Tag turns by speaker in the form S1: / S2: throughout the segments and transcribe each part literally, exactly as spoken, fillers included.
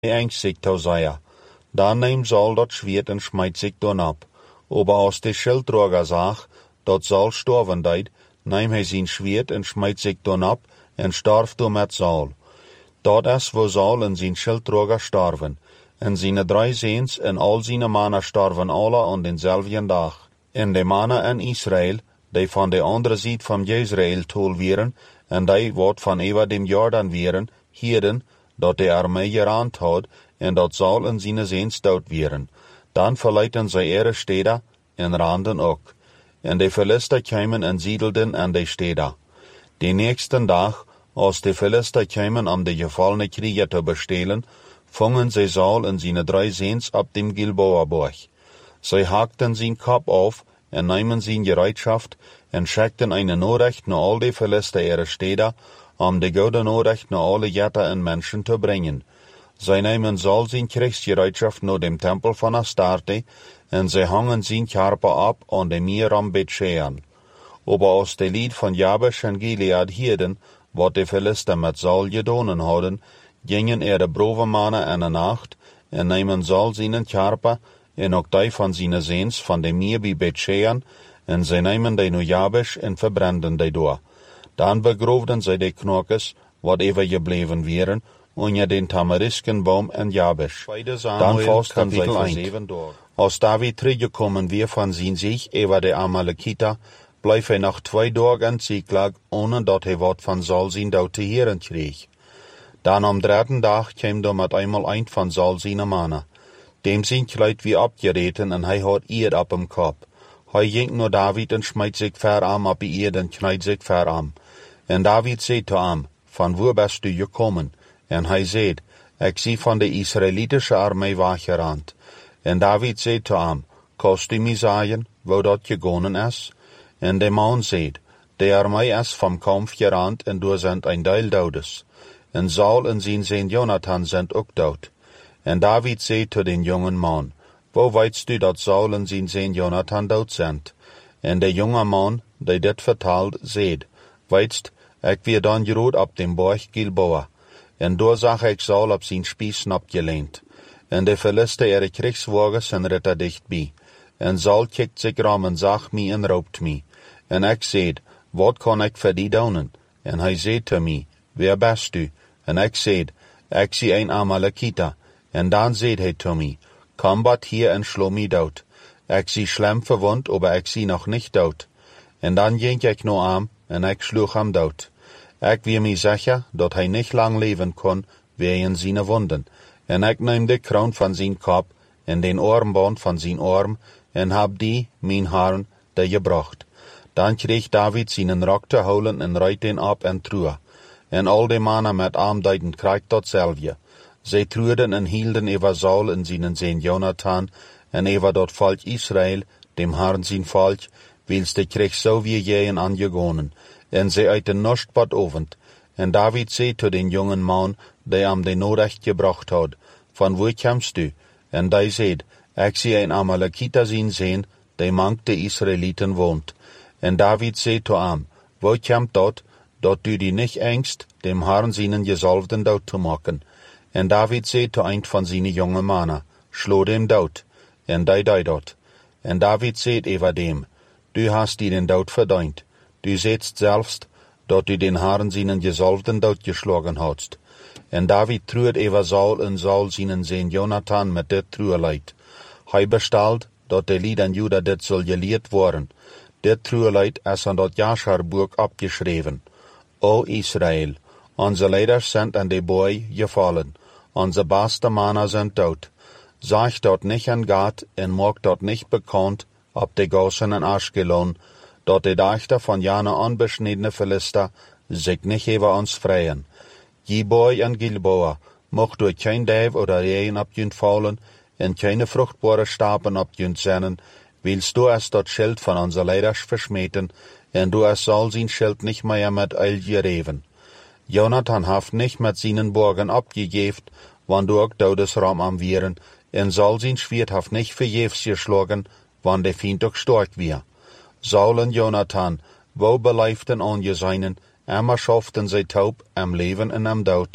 S1: engst sich Hosea. Dan neemt Saul dat Schwert en smijt zich dan ab. Aber als de schilddrager zag dat Saul sterven deed, neemt hij zijn Schwert en smijt zich dan ab en starf door met Saul. Dat is waar Saul en zijn schilddrager starven. En zijn drie zoons en al zijn mannen starven alle aan denzelfden dag. En de mannen in Israël, die van de andere zijde van Jezreel tol wieren, en die wat van over dem Jordan wieren, hierden dat de armee gerand had, en dat Saul en zijn zoons dood wieren. Dan verlieten zij ihre steden en randen ook. En de Philister kwamen en siedelden aan de steden. De nächsten dag, als de Philister kwamen om de gevallene krieger te bestelen, vangen zij Saul en zijn drie zoons op dem Gilboa-berg. Zij hakten zijn kop af en namen zijn gereedschaft en schickten een Nachricht naar al de Philister ihre steden, om de goede Nachricht naar alle jetten en mensen te brengen. Zij nemen Saul zijn kriegsgereedschaft naar dem tempel van Astarte, en zij hangen zijn karper op aan de meer om Bethshean. Aber als de lied van Jabesh en Gilead hierden, wat de Philister met Saul gedaan hadden, gingen er de brave mannen in de nacht, en nemen Saul zijn karper, en ook die van zijn zoons van de meer bij Bethshean, en zij nemen die naar Jabesh en verbranden die door. Dan begroefden zij de knokjes, wat even gebleven waren, onder den tamariskenboom en Jabesh. Dan vasten zij voor zeven dagen. Als David teruggekomen weer van zijn zich over de Amalekita, bleef hij nog twee dagen Ziklag, ohne dat hij wat van Saul zijn dood te horen kreeg. Dan am dritten dag kwam er met eenmaal een van Saul zijn mannen. Dem zijn kleid wie opgereten en hij had eer op hem kop. Hij ging naar David en smijt zich ver aan op die eer en knijdt zich ver aan. En David zei te hem, van waar best u gekomen? En hij zei, ik zie van de Israëlitische armee weggerand. En David zei te hem, kost u mij zeggen, waar dat gegaan is? En de man zei, de armee is van kampf gerand en door zijn een deel doodes. En Saul en zijn zoon Jonathan zijn ook dood. En David zei te den jongen man, waar weet u dat Saul en zijn zoon Jonathan dood zijn? En de jonge man, die dit vertaald, zei, weet, ik weer dan gerood op dem berg Gilboa. En door zag ik Saul op zijn spies opgeleend. En de Philister ihre kriegswagens zijn ritter dichtbij. En Saul kijkt zich ram en zag mij en roept mij. En ik zei, wat kan ik voor die doen? En hij zei te mij, wie best u? En ik zei, ik zie een Amalekita. En dan zei hij te mij, kom wat hier en slo mij dood. Ik zie schlimm verwond, aber ik zie nog niet dood. En dan ging ik naar hem en ik sloeg hem dood. Ik weer mij zeker dat hij niet lang leven kon, wegen zijn wonden. En ik neem de kroon van zijn kop en den armband van zijn arm en heb die, mijn haren, de gebracht. Dan kreeg David zijn rok te houden en ruit den op en truwe. En al de mannen met hem deden krijg datzelfde. Zij truwden en hielden over Saul en zijn zoon Jonathan en over dat volk Israël, dem Herrn zijn volk, wils de kreeg zo weer jeën aangegonen. En zij eiten niets wat ovend. En David zei te den jongen man, die hem de Nachricht gebracht had, van waar komst u? En die zei, ik zie een Amalekita zien zijn, die mank de Israëlieten woont. En David zei te hem, waar komt dat, dat u die niet engst, dem Herrn zijn gezalfden dood te maken? En David zei te een van zijn jonge mannen, slo dem dood. En die deed dat. En David zei over dem, du hast die den dood verdiend. Du zegt zelfs, dat u den Herrn zijn gezalfden dood geslagen hadst. En David truwt over Saul en Saul zijn zoon Jonathan met dit truweleid. Hij bestelt dat de lied aan Juda dit zal geleerd worden. Dit truweleid is aan dat Jascherboek opgeschreven. O Israël, onze leiders zijn aan de boei gevallen. Onze beste mannen zijn dood. Zeg dat niet aan Gad en maak dat niet bekend op de Gosen en Ashkelon, dat de dachter van jene onbesnedene Philister zich niet over ons vrijen. Giboi en Gilboa mocht door geen duif oder regen op junt vallen en keine vruchtbare stapen op junt zennen, wils du es dat schild van onze leiders versmeten en du es zal zijn schild niet meer met eil gereven. Jonathan heeft niet met zijn borgen opgegeven, want du ook dodesram am wieren, en Saul zijn Schwert heeft niet vergeefs geslagen, want de Feind ook sterk weer. Saul en Jonathan, wo beleefden aan je zijnen, immer schoften zij taub, am leven en am dood.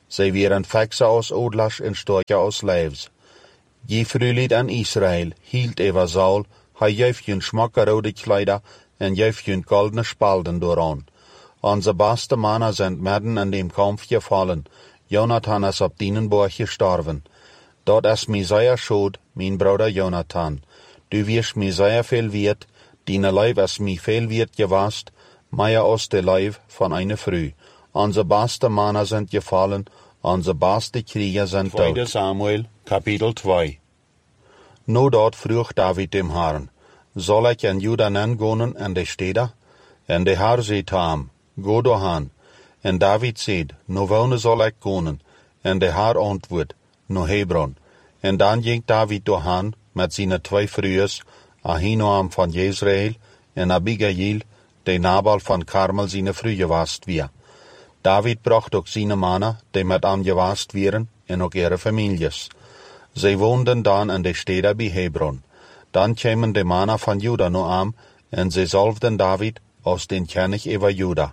S1: Zij wieren fekse aus odlers en storke aus leefs. Je frühlied an Israel, hielt Eva Saul, hij geeft jun schmackerode kleider en geeft jun goldene spalden dooraan. Onze beste mannen zijn midden in dem Kampf gefallen. Jonathan is op Dienenborg gestorven. Dat is Messiah schuld, mijn broeder Jonathan. Du wirst Messiah veel wert, dine Leib is mij veel wert gewast, meer als de Leib van eine Früh. Onze beste mannen sind gefallen, onze beste Krieger sind tot.
S2: Tweede Samuel, Kapitel zwei.
S1: Nu dort vroeg David dem Herrn, zal ik in Juda nengonen en de steden? En de Herr zei te hem, go doorheen. En David zei, nu wonen zal ik gonen. En de Herr antwoord, nu Hebron. En dan ging David doorheen met zijn twee vrouwen, Ahinoam van Jezreel en Abigail, de Nabal van Karmel zijn vrouw gewast weer. David bracht ook zijn mannen, die met hem gewast waren, en ook ihre families. Zij woonden dan in de steden bij Hebron. Dan kwamen de mannen van Juda nu aan, en zij zalfden David als den König over Juda.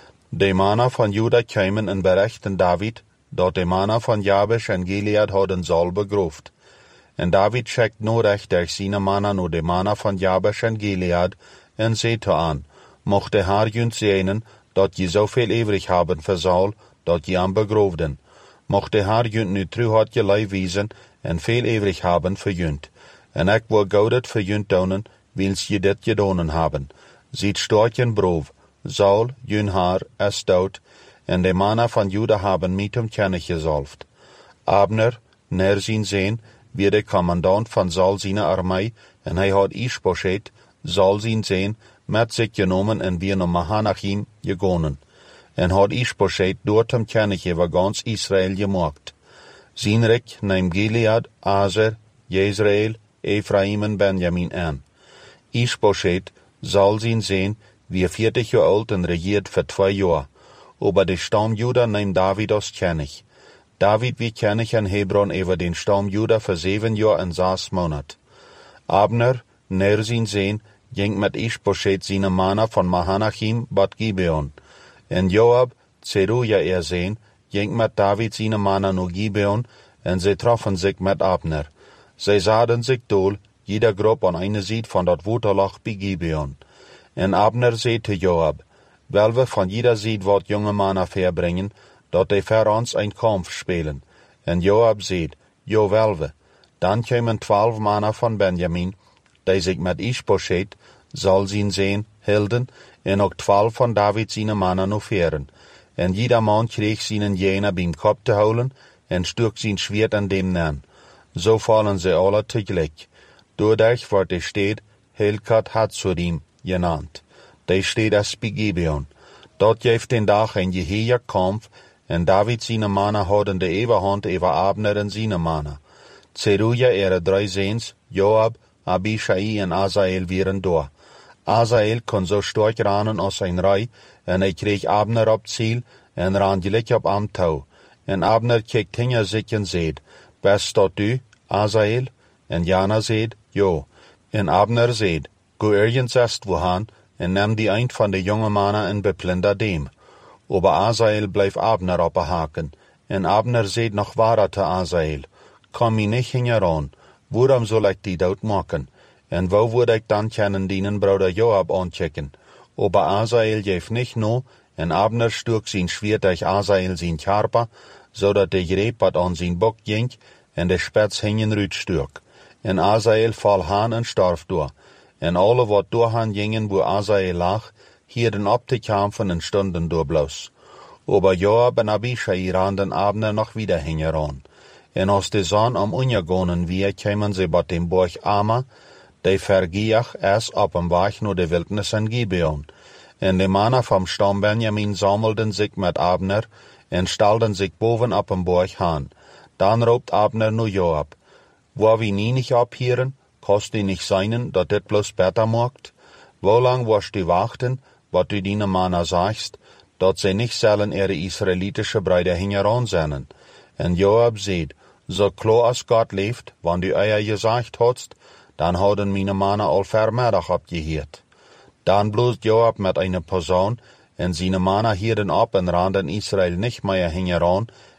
S1: De mannen van Juda kwamen en berichten David, dat de mannen van Jabesh en Gilead hadden Saul begroefd. En David schickt nu recht durch zijn mannen nu de mannen van Jabesh en Gilead, en zei te aan, mocht de Herr junt zijnen, dat je zoveel ewig hebben voor Saul, dat je hem begroefden. Mocht de Herr junt nu trouw had je lijf wezen, en veel ewig hebben voor junt. En ik wil goudet voor junt donen, wils je dit gedonen hebben. Ziet storken broef, Saul, jun haar, is dood, en de mannen van Juda hebben met hem kennis gezalfd. Abner, naar zijn zeen, wie de commandant van Saul zijn armee, en hij had Ishbosheth, Saul zijn zeen, met zich genomen en weer naar Mahanachim gegonen. En had Ishbosheth door hem kennis over ganz Israël gemaakt. Zijn rijk neemt Gilead, Aser, Jezreel, Ephraim en Benjamin aan. Ishbosheth, Saul zijn zeen, wie veertig jaar oud en regiert voor twee jaar. Over de stam Juda neemt David als kennis. David wie kennis in Hebron over den stam Juda voor zeven jaar en zes maanden. Abner, naar zijn zeen, ging met Ishbosheth zijn mannen van Mahanachim bad Gibeon. En Joab, Zeruja er zeen, ging met David zijn mannen naar Gibeon, en zij troffen zich met Abner. Zij zaden zich dool, jeder groep aan eine zijde van dat waterlag bij Gibeon. En Abner zei te Joab, wel we van jeder zijde wat jonge mannen verbrengen, dat die voor ons een Kampf spelen. En Joab zei, jo wel we. Dan kwamen twaalf mannen van Benjamin, die zich met Ishbosheth, Saul zijn zeen, hielden, en ook twaalf van David zijn mannen offeren. En jeder man kreeg zijn jener beim kop te houden, en stuk zijn schwert aan dem nan. Zo vallen ze alle tegelijk. Doordat wordt de stad Helkat Hatzorim genannt. De stad is bij Gibeon. Dort geeft den dag een geheer Kampf, en David zijn mannen hadden de eeuwehand over Abner en zijn mannen. Zeruja ihre drei Seens, Joab, Abishai en Asael waren door. Asael kon zo sterk ranen als een rij, en hij kreeg Abner op ziel, en ran gelijk op am touw. En Abner keek hinger zich en zeid, best dat u, Asael? En Jana zeid, jo. En Abner zeid, go ergens est wohan, en neem die eind van de jonge mannen en beplunder dem. Aber Asael bleef Abner op haken, en Abner zeid nog waarder te Asael, kom mij niet hinger aan, waarom zal ik die dood maken? En wo würde ik dan kennen dienen broeder Joab aanchecken? Aber Asael geeft nicht no, en Abner stuk zijn schwert durch Asael zijn Körper, zodat de greep wat aan zijn bok ging, en de spets hingen ruit stuk. En Asael val haan en starf door. En alle wat doorhaan gingen, wo Asael lag, hierden op te kämpfen en stunden door bloos. Aber Joab en Abishai randen Abner noch wieder hingeran. En als de zon om ondergonen wie, kwamen ze bij dem borg Ama, de vergiach es op een weg naar de wildnis in Gibeon. En de mannen vom stam Benjamin sammelden zich met Abner, en stelden zich boven op een borg aan. Dan roept Abner nu Joab, wo we nie nicht abhieren, kost die nicht seinen, dat dit bloß beter maakt? Wo lang wirst du wachten, wat du dine mannen sagst, dat ze nicht sollen ihre israelitische Brüder hingeran zijn? En Joab zeid, so klar als Gott leeft, wann du euer gesagt hast, dan hadden meine mannen al vermiddag abgeheerd. Dan bloest Joab met eine Posaun, en seine mannen hierden ab en randen Israel nicht mehr hingeran,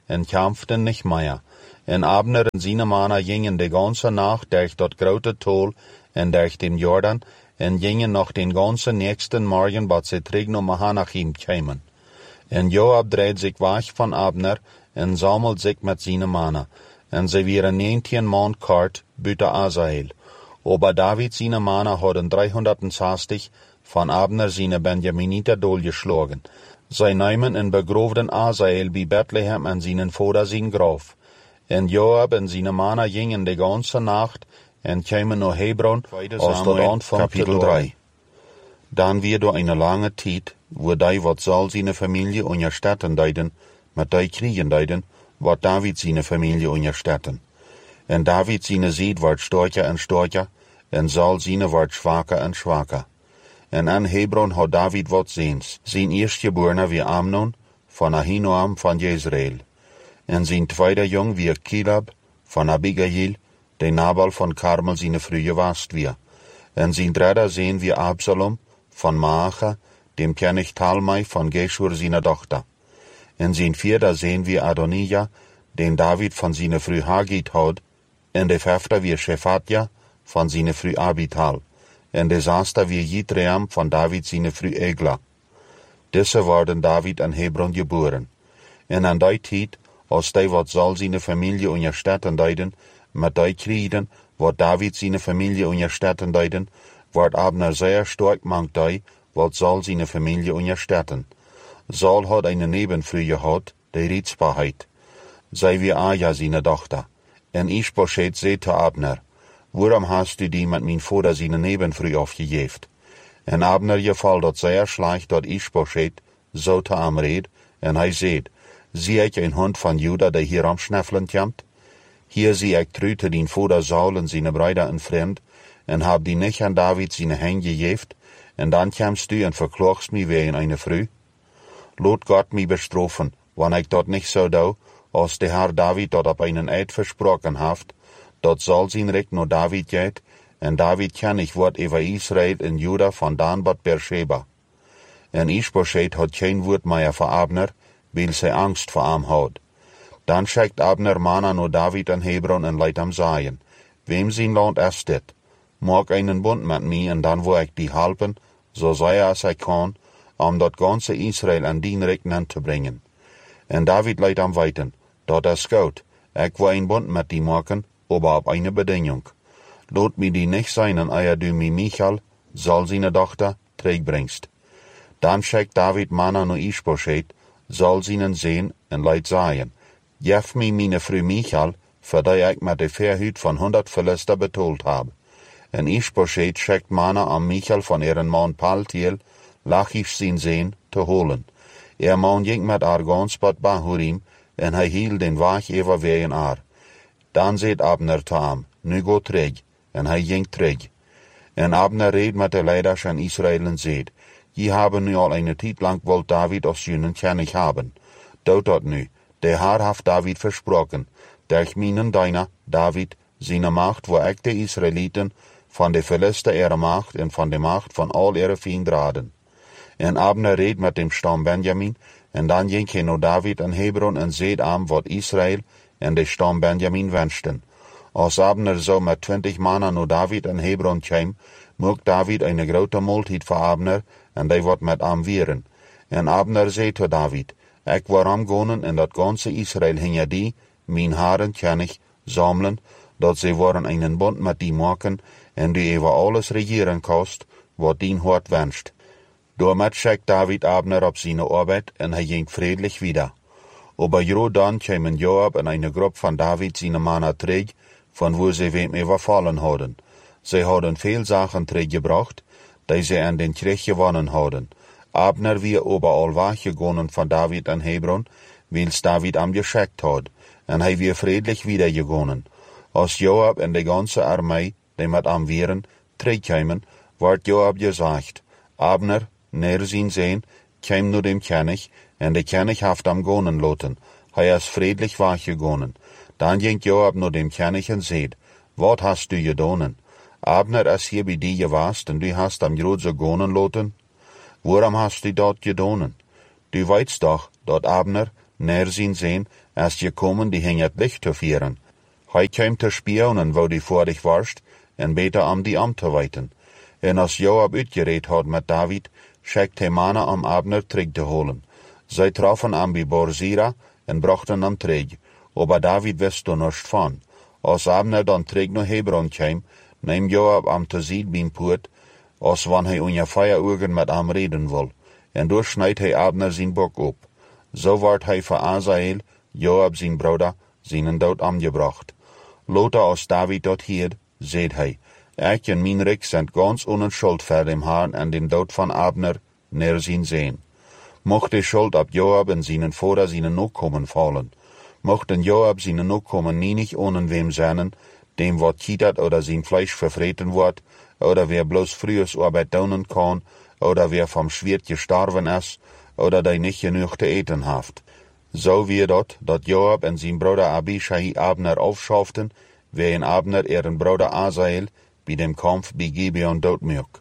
S1: en kämpften nicht mehr. En Abner en seine Männer gingen die ganze Nacht durch dort grote Tal en durch den Jordan, en gingen noch den ganzen nächsten Morgen, bat sie terug naar Mahanachim kämen. En Joab dreht sich weg von Abner en sammelt sich mit seinen Männern. En sie waren neunzehn Mann kort, büte Asael. Aber David seine Männer hadden dreihundertzestig von Abner seine Benjaminiter doodgeschlagen. Sie nahmen en begroofden Asael bij Bethlehem en seinen Vater sein Graf. En Joab en seine Männer gingen die ganze Nacht en kämen naar Hebron, aus dort Anfang
S2: Kapitel drei.
S1: Dan weer door eine lange tijd, wo die wat zal seine Familie unterstetten deiden, met die kriegen deiden, wat David seine Familie unterstetten. En David seine Seed wordt stärker en stärker, en Saul seine wordt schwaker en schwaker. En an Hebron had David wat ziens. Zijn eerstgeborene wie Amnon, van Ahinoam van Jezreel. En zijn tweede jong wie Kilab, van Abigail, de Nabal van Karmel seine frühe wast wie. En zijn derde zoon wie Absalom, van Maacha, dem König Talmai van Geshur seine Tochter. En zijn vierde zoon wie Adonijah, den David van seine früh Hagit had, en de vijfde wie Shephatja, van seine früh Abital. En de zesde wie Jitream van David seine früh Egla. Diese worden David an Hebron geboren. En an die tijd, als die wat zal seine Familie unterstetten deiden, met die kriegen, wat David seine Familie unterstetten deiden, wordt Abner sehr stark mangt die, wat zal seine Familie unterstetten. Saul had eine Nebenfrau gehad, die Ritzbarheit. Sei wie Aja seine Tochter. En Ischboschet zei te Abner, waarom hast du die met mijn Vater seine Nebenfrau aufgejeft? En Abner geval dat sehr schlecht dat Ischboschet zo te am red, en hij zei, zie ik een hond van Juda, die hier am schnaffelen komt? Hier zie ik trute den Vater Saul en seine Brüder en Fremd, en hab die nicht an David seine Hand gejeft, en dan kamst du en verklagst mich wegen eine Frau? Lot Gott mich bestrafen, wann ich dat nicht so dau, als der Herr David dat op einen Eid versprochen haft, dat zal zijn recht naar David geht, en David König wordt over Israel en Juda van Dan bat Beersheba. En Ischboschet had geen woord meer voor Abner, weil zij angst voor hem had. Dan schickt Abner Mana naar David en Hebron en leidt hem zeggen, wem zijn land is dit? Maak einen Bund met mij en dan wil ik die helpen, zo zij als ik kan, om dat ganze Israel aan dien recht aan te brengen. En David leidt hem weiten, dat is goed, ik wil een Bund met die maken, aber op eine Bedingung. Laat mij die nicht sein, en eer du mi Michal, zal seine Tochter, terugbringst. Dan schickt David Mana naar Ischboschet, zal seinen sehen en leidt zeggen, geef mij meine Frau Michal, voor die ik met de verhuut van honderd Philister betoeld heb. En Ischboschet schickt Mana am Michal van ihren man Paltiel, Lachish zijn zeen, te holen. Er man ging met haar gans bad Bahurim, en hij hield den weg over wegen haar. Dan zei Abner te hem, nu go terug, en hij ging terug. En Abner reed met de leiders van Israël en zei, je hebben nu al eine tijd lang wollt David als junen König haben. Doet dat nu, de Herr heeft David versprochen, durch minen deiner, David, seine Macht, wo ik de Israeliten van de Philister ihre Macht en van de Macht van al ihre Vijanden. En Abner reed met dem stam Benjamin, en dan ging hij naar David en Hebron en zei hem wat Israël en de stam Benjamin wenschten. Als Abner zo met twintig mannen naar David en Hebron kwam, mocht David een grote maaltijd voor Abner, en die wordt met hem vieren. En Abner zei tot David, ik waarom gaan en dat ganze Israël hinja die, mijn haren König, sammeln, dat ze worden einen Bund met die maken, en die over alles regieren kost, wat dien hart wenscht. Daarmee schickt David Abner op zijn arbeid, en hij ging friedlich wieder. Aber jo dan kwamen Joab en eine Gruppe van David seine Männer terug, von wo sie wem überfallen hadden. Sie hadden veel Sachen teruggebracht, die sie an den Krieg gewonnen hadden. Abner wie überall weggegangen von David an Hebron, weils David am geschickt had, en hij weer friedlich wiedergegangen. Als Joab en de ganze Armee, die met am waren, terugkwamen, werd Joab gezegd, Abner, neer zijn zijn, kwam nu dem König, en de König heeft am gonen laten. Hij is friedlich weggegangen. Dan ging Joab naar dem König en zei, wat hast du gedaan? Abner is hier bij die geweest, en du hast am Jod zo gonen laten? Waarom hast du dat gedaan? Du weißt doch, dat Abner naar zien zijn, als je komen die ging het licht te vieren. Hij kwam te spionen, wo die voor dich warst, en beter om die om te weten. En als Joab uitgereed had met David, schickt hij mannen om Abner terug te holen. Zij troffen hem bij Borzira en brachten hem terug, maar David wist er niets van. Als Abner dan terug naar Hebron kwam, neemt Joab hem te zien bij een poort, als wanneer hij ongeveer uren met hem reden wil. En door snijdt hij Abner zijn bok op. Zo wordt hij voor Azael, Joab zijn broeder, zijn dood omgebracht. Later als David dat hield, zei hij, ik en mijn rijk zijn ganz onschuld voor dem Herrn en den dood van Abner naar zijn zijn. Mocht de schuld op Joab en zijn vader zijn nakomen vallen. Mochten Joab zijn nakomen niet ohne wem zijn, dem wat kietert oder zijn vlees vervreten wordt, oder wer bloos frühes arbeid doen kan, oder wer vom Schwert gestorven is, oder die niet genoeg te eten heeft. Zo weer dat, dat Joab en zijn broeder Abishai Abner aufschaften, wegen Abner ihren broeder Azael bij dem Kampf bij Gibeon doodmaak.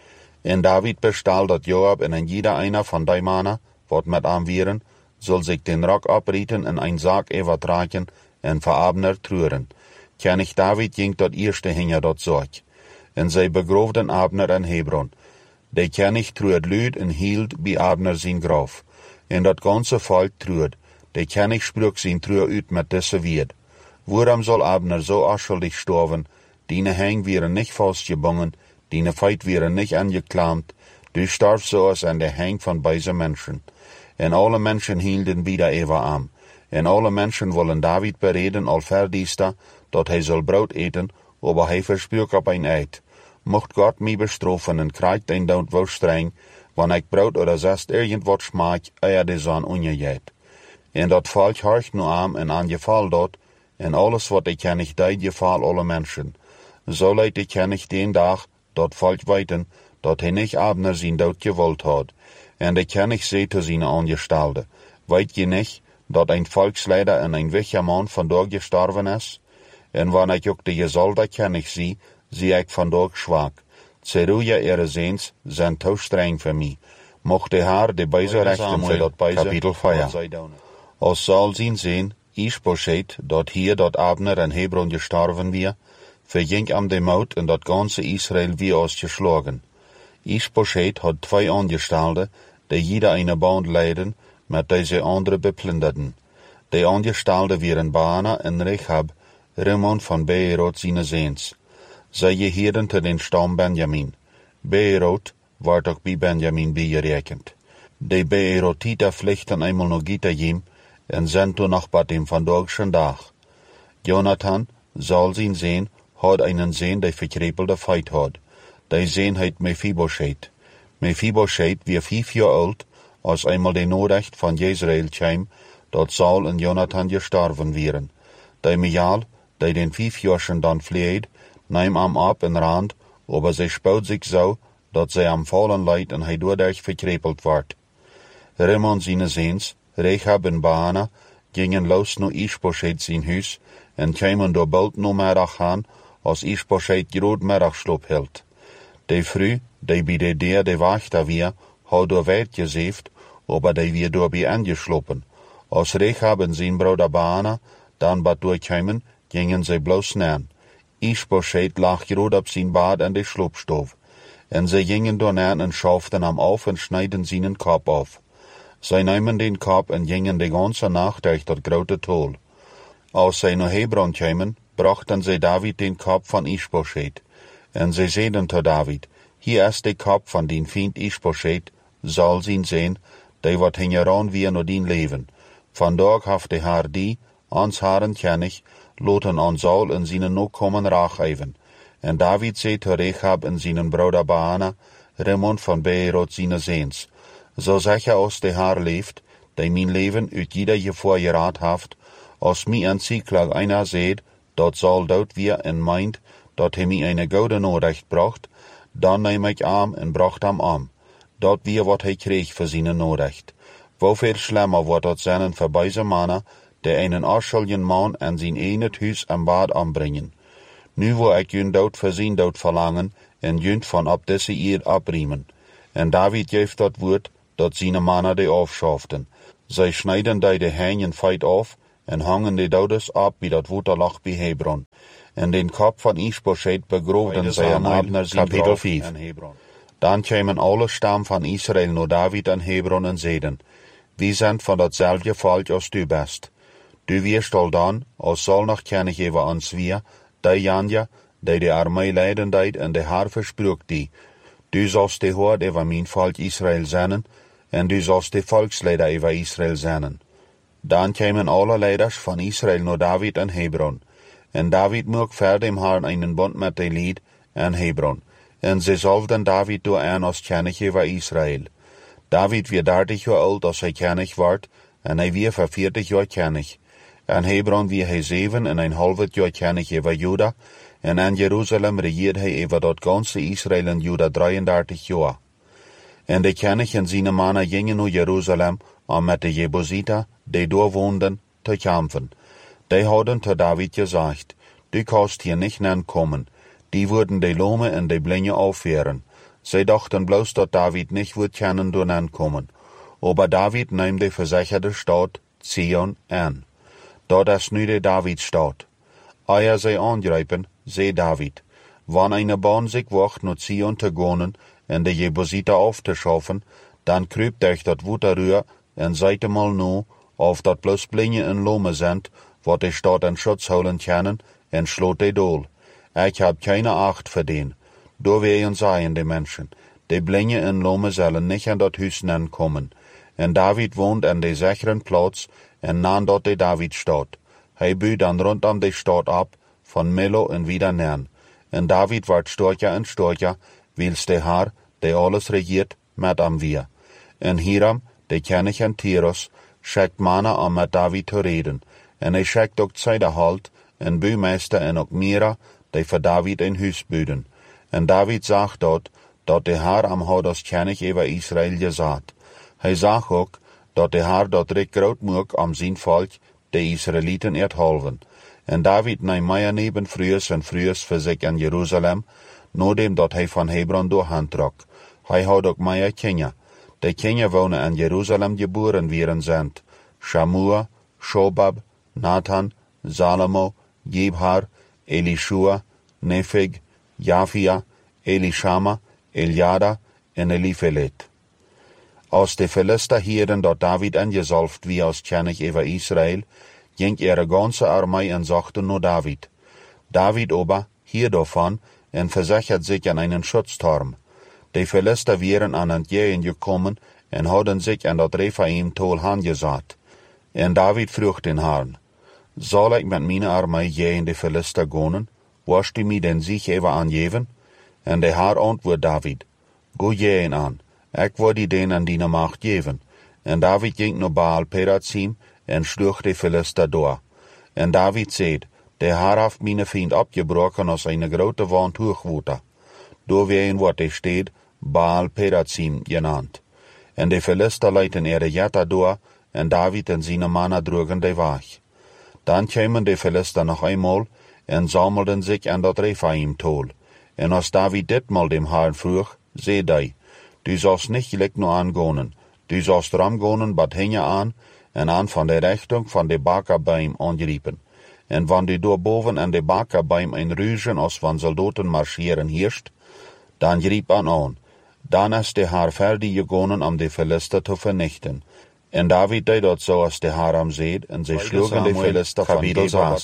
S1: En David bestal dat Joab en een jeder einer van die mannen, wat met hem wieren, zal zich den rok abrieten en een zaak overtragen en voor Abner treuren. König David ging dat eerste hinger dat zorg. En zij begroofden Abner in Hebron. De koning treurde luid en hield bij Abner zijn graf. En dat ganze volk treurde. De koning sprak zijn treur uit met deze woord. Waarom zal Abner zo afschuldig sterven? Diene hang wieren niet vastgebonden, diene feit wieren niet aangeklampt. Du starf zoals aan de hang van deze mensen. En alle mensen hielden wieder even aan. En alle mensen willen David bereden al verdiesta, dat hij zal brood eten, maar hij versprak op een eed. Mocht God mij bestraffen en krijgt een dood wel streng, wanneer ik brood oder zest irgendwat smaak, eer de zon ongejeet. En dat volk horcht nu aan en aangeval dat, en alles wat ik kennig deed, geval alle mensen. Zo leidt ik kennig den dag, dat volk weten, dat hij niet Abner zijn dood gewild had. En de kennig zei te zijn aangestalde, weet je niet, dat een volksleider en een wichtiger man vandaag gestorven is? En wanneer ik ook de gezalde kennig zie, zie ik vandaag zwak. Zeruja ere zeens zijn te streng voor mij. Mocht de Heer de bijze rechten voor dat bijze, kapitel vier. Als zal zien zijn, Ish-Boschet, dat hier dat Abner in Hebron gestorven weer, verging am de mout en dat ganze Israël wie ausgeschlagen. Ish-Boschet had twee aangestalden, die jeder een band leiden, met deze andere beplinderden. De aangestalden waren Baana en Rechab, Rimmon van Beerot zijn zeens. Zij geheerden te den stam Benjamin. Beerot wordt ook bij Benjamin bijgerekend. De Beerotieten vluchten eenmaal naar Gittayim en zijn toen nog bij hem vandaag dag. Jonathan, zal zijn zeen, had einen zeen die verkrepelde feit had. Die zeen heet Mephibosheth. Mephibosheth weer vijf jaar oud, als eenmaal de noodrecht van Jezreel kwam, dat Saul en Jonathan gestorven waren. Die Michal, die den vijfjarschen dan vleed, neem hem op en rand, maar zij spoot zich zo, dat zij hem vallen leidt en hij doordat verkrepeld wordt. Rimmon zijn zeens, Rechab en Baana, gingen los naar Ish-Boschet zijn huis, en kwamen door bald namiddag aan, als Ish-Boschet groot middagslop hield. De vrouw, die bij de deur de wachter weer, had door wijd gezeefd, maar die weer door bij aangeslopen. Als Rechab en zijn broeder Baana dan bad doorkwamen, gingen zij bloos naar. Ish-Boschet lag groot op zijn bad en de sloopstoof. En zij gingen doornaar en schaften hem af en snijden zijn kop af. Zij namen den kop en gingen de ganze nacht durch dat grote tol. Als zij naar Hebron kwamen, brachten zij David den kop van Ish-Boschet. En zij zeiden tot David, hier is de kop van dien vriend Ish-Boschet, zal zien zijn, die wat hingeraan weer naar dien leven. Vandaag heeft de Heer die, ons Herren kennig, loten aan Saul en zijn nakomen raag geven. En David zei tot Rechab en zijn broeder Baana, Rimmon van Beerot zijn zeens. Zo zeg je als de Heer leeft, die mijn leven uit jeder gevoor geraad heeft, als mij een zieklag einer zegt, dat Saul dood weer en meint, dat hij mij een gouden noodrecht bracht, dan neem ik aan en bracht hem aan. Dat weer wat hij kreeg voor zijn noodrecht. Hoeveel slimmer wordt dat zijn voor deze mannen, die een afschuldigen man en zijn ene huis en bad aanbrengen. Nu wil ik jun dood voor zijn dood verlangen en jun van op deze eer abriemen. En David geeft dat woord, dat zijn mannen die afschaften. Zij schneiden die de Hähnen feit auf en hangen die Dodes ab bij dat Waterloch bij Hebron. En den Kopf van Ishbosheth begroven zij aan Abner zijn
S2: Kapitel
S1: vrouw
S2: vijf.
S1: en Hebron. Dan kwamen alle stam van Israël naar David en Hebron en zeiden, wie zijn van datzelfde volk als du best. Du wirst al dan, als zal nog kennig even ons wir, die Janja, die de armee leiden deed en de haar versprook die. Du zalst de hoort over mijn volk Israël zennen, en du zalst de volksleider over Israël zennen. Dan kwamen alle leiders van Israël naar David en Hebron. En David mocht verder im Herrn einen bond met de lied en Hebron. En ze zalfden David door aan als kennig over Israël. David weer dertig jaar oud als hij kennig werd, en hij weer voor veertig jaar kennig. En Hebron weer hij zeven en een half jaar kennig over Juda, en in Jeruzalem regiert hij over dat ganze Israël en Juda drieëndertig jaar. En de kennig en zijn mannen gingen naar Jeruzalem om met de Jebusiter, die daar woonden, te kampen. Die hadden te David gezegd, du kannst hier nicht nankommen. Die würden de Lome en de Blinde aufwehren. Zij dachten bloß, dat David nicht wird können door nankommen. Aber David nahm de versicherte Stadt Zion an. Dat is nu de Davidstad. Eer zij angrijpen, zei David, wann eine Bahn sich wacht naar Zion te gaan en de Jebusiter auf te schaffen, dan kruipt euch dat Wutterrühr en seid mal nu, auf dat bloß Blinde en Lome sind, wat de Stadt in Schutz holen können, en slot de dool. Ich hab keine Acht für den. Do werden seien de Menschen. De Blinde en Lome zullen nicht an dat Huis kommen. En David woont an de sicheren Platz en nahm dort de Davidstad. Hij buht dan rondom de Stadt ab, von Millo en wieder nern. En David ward stärker en stärker, wils de Herr, de alles regiert, met am wir. En Hiram, de König en Tyrus, schickt Mana om met David te reden. En hij schickt ook Zeiderhalt, en Buurmeester en ook Mira, die voor David een huis buden. En David zag dat, dat de Herr am had als König over Israël gezegd. Hij zag ook, dat de Herr dat rijk groot moek om zijn volk, de Israëlieten erhalven. En David nam meer neben Frühs en Frühs voor zich in Jeruzalem, nadat dat hij van Hebron doorhantrok. Hij had ook meer kinderen. De kinderen wonen in Jeruzalem geboren werden zijn. Shamua, Shobab, Nathan, Salomo, Jebhar, Elishua, Nepheg, Jafia, Elishama, Eliada en Eliphelet. Als de Philister hielden dat David angezalft wie als König over Israël, ging ihre ganze Armee en zochten naar David. David aber hier davon en versichert sich an einen Schutzturm. De Philister wären an entgegen gekommen en hadden sich an dat Rephaim-Tol hangesat. En David vroeg den Herrn, zal ik met mijn Armee gegen de Philister gaan? Wirst du mir den Sieg even aangeven? En de Herr antwoord David, go gegen an, ik wil die den an die Macht geven. En David ging naar Baal Perazim en sloeg de Philister door. En David zei, de Herr heeft mijn vriend abgebroken als een grote wand hoogwater. Door ween wordt de stad Baal Perazim genannt. En de Philister leiden ihre Jätter door, en David en zijn mannen droegen de weg. Dan kwamen de Philister nog eenmaal en sammelden zich aan dat Rephaim-Tol. En als David ditmaal dem Herrn vroeg, zei hij, du sollst nicht gleich nur angehen, du sollst ramgehen bad hinge an, en aan van de Richtung van de Bakerbeim angriepen. En wann du door boven an de Bakerbeim ein Rüschen als van Soldaten marschieren hirst, dan griep an an. Dan is de Herr fertig gegangen om de Philister te vernichten. En David deed dat zoals de Herr am zeed, en ze sloegen de Philister van Geba.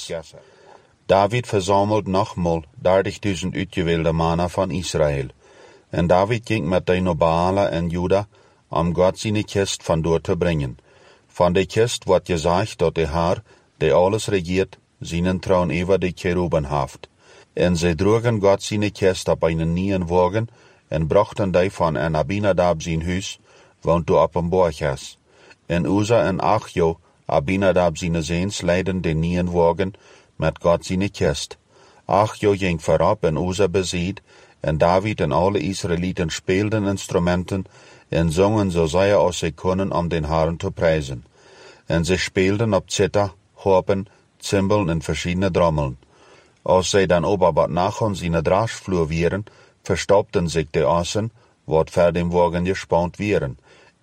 S1: David verzamelt nogmaal dertigduizend uitgewählte Männer van Israël. En David ging met de Nobalen en Juda, om God zijn kist van door te brengen. Van de kist wordt gezegd dat de Herr, die alles regiert, zijn troon over de Cheruben heeft. En ze droegen God zijn kist op een nienwagen, en brachten die van en Abinadab zijn huis, woont op een borg is. En Uza en Achjo, Abinadab zijn zeens, leiden de nienwagen met God zijn kist. Achjo ging voorop en Uza beziet, en David en alle Israëlieten speelden instrumenten en zongen zo zeer als ze konden om den Herrn te prijzen. En ze speelden op zither, harpen, cymbalen en verschiedene drommeln. Als zij dan ober wat nachon zijn draasvloer wieren, verstopten zich de assen, wat ver dem wagen gespannt wieren.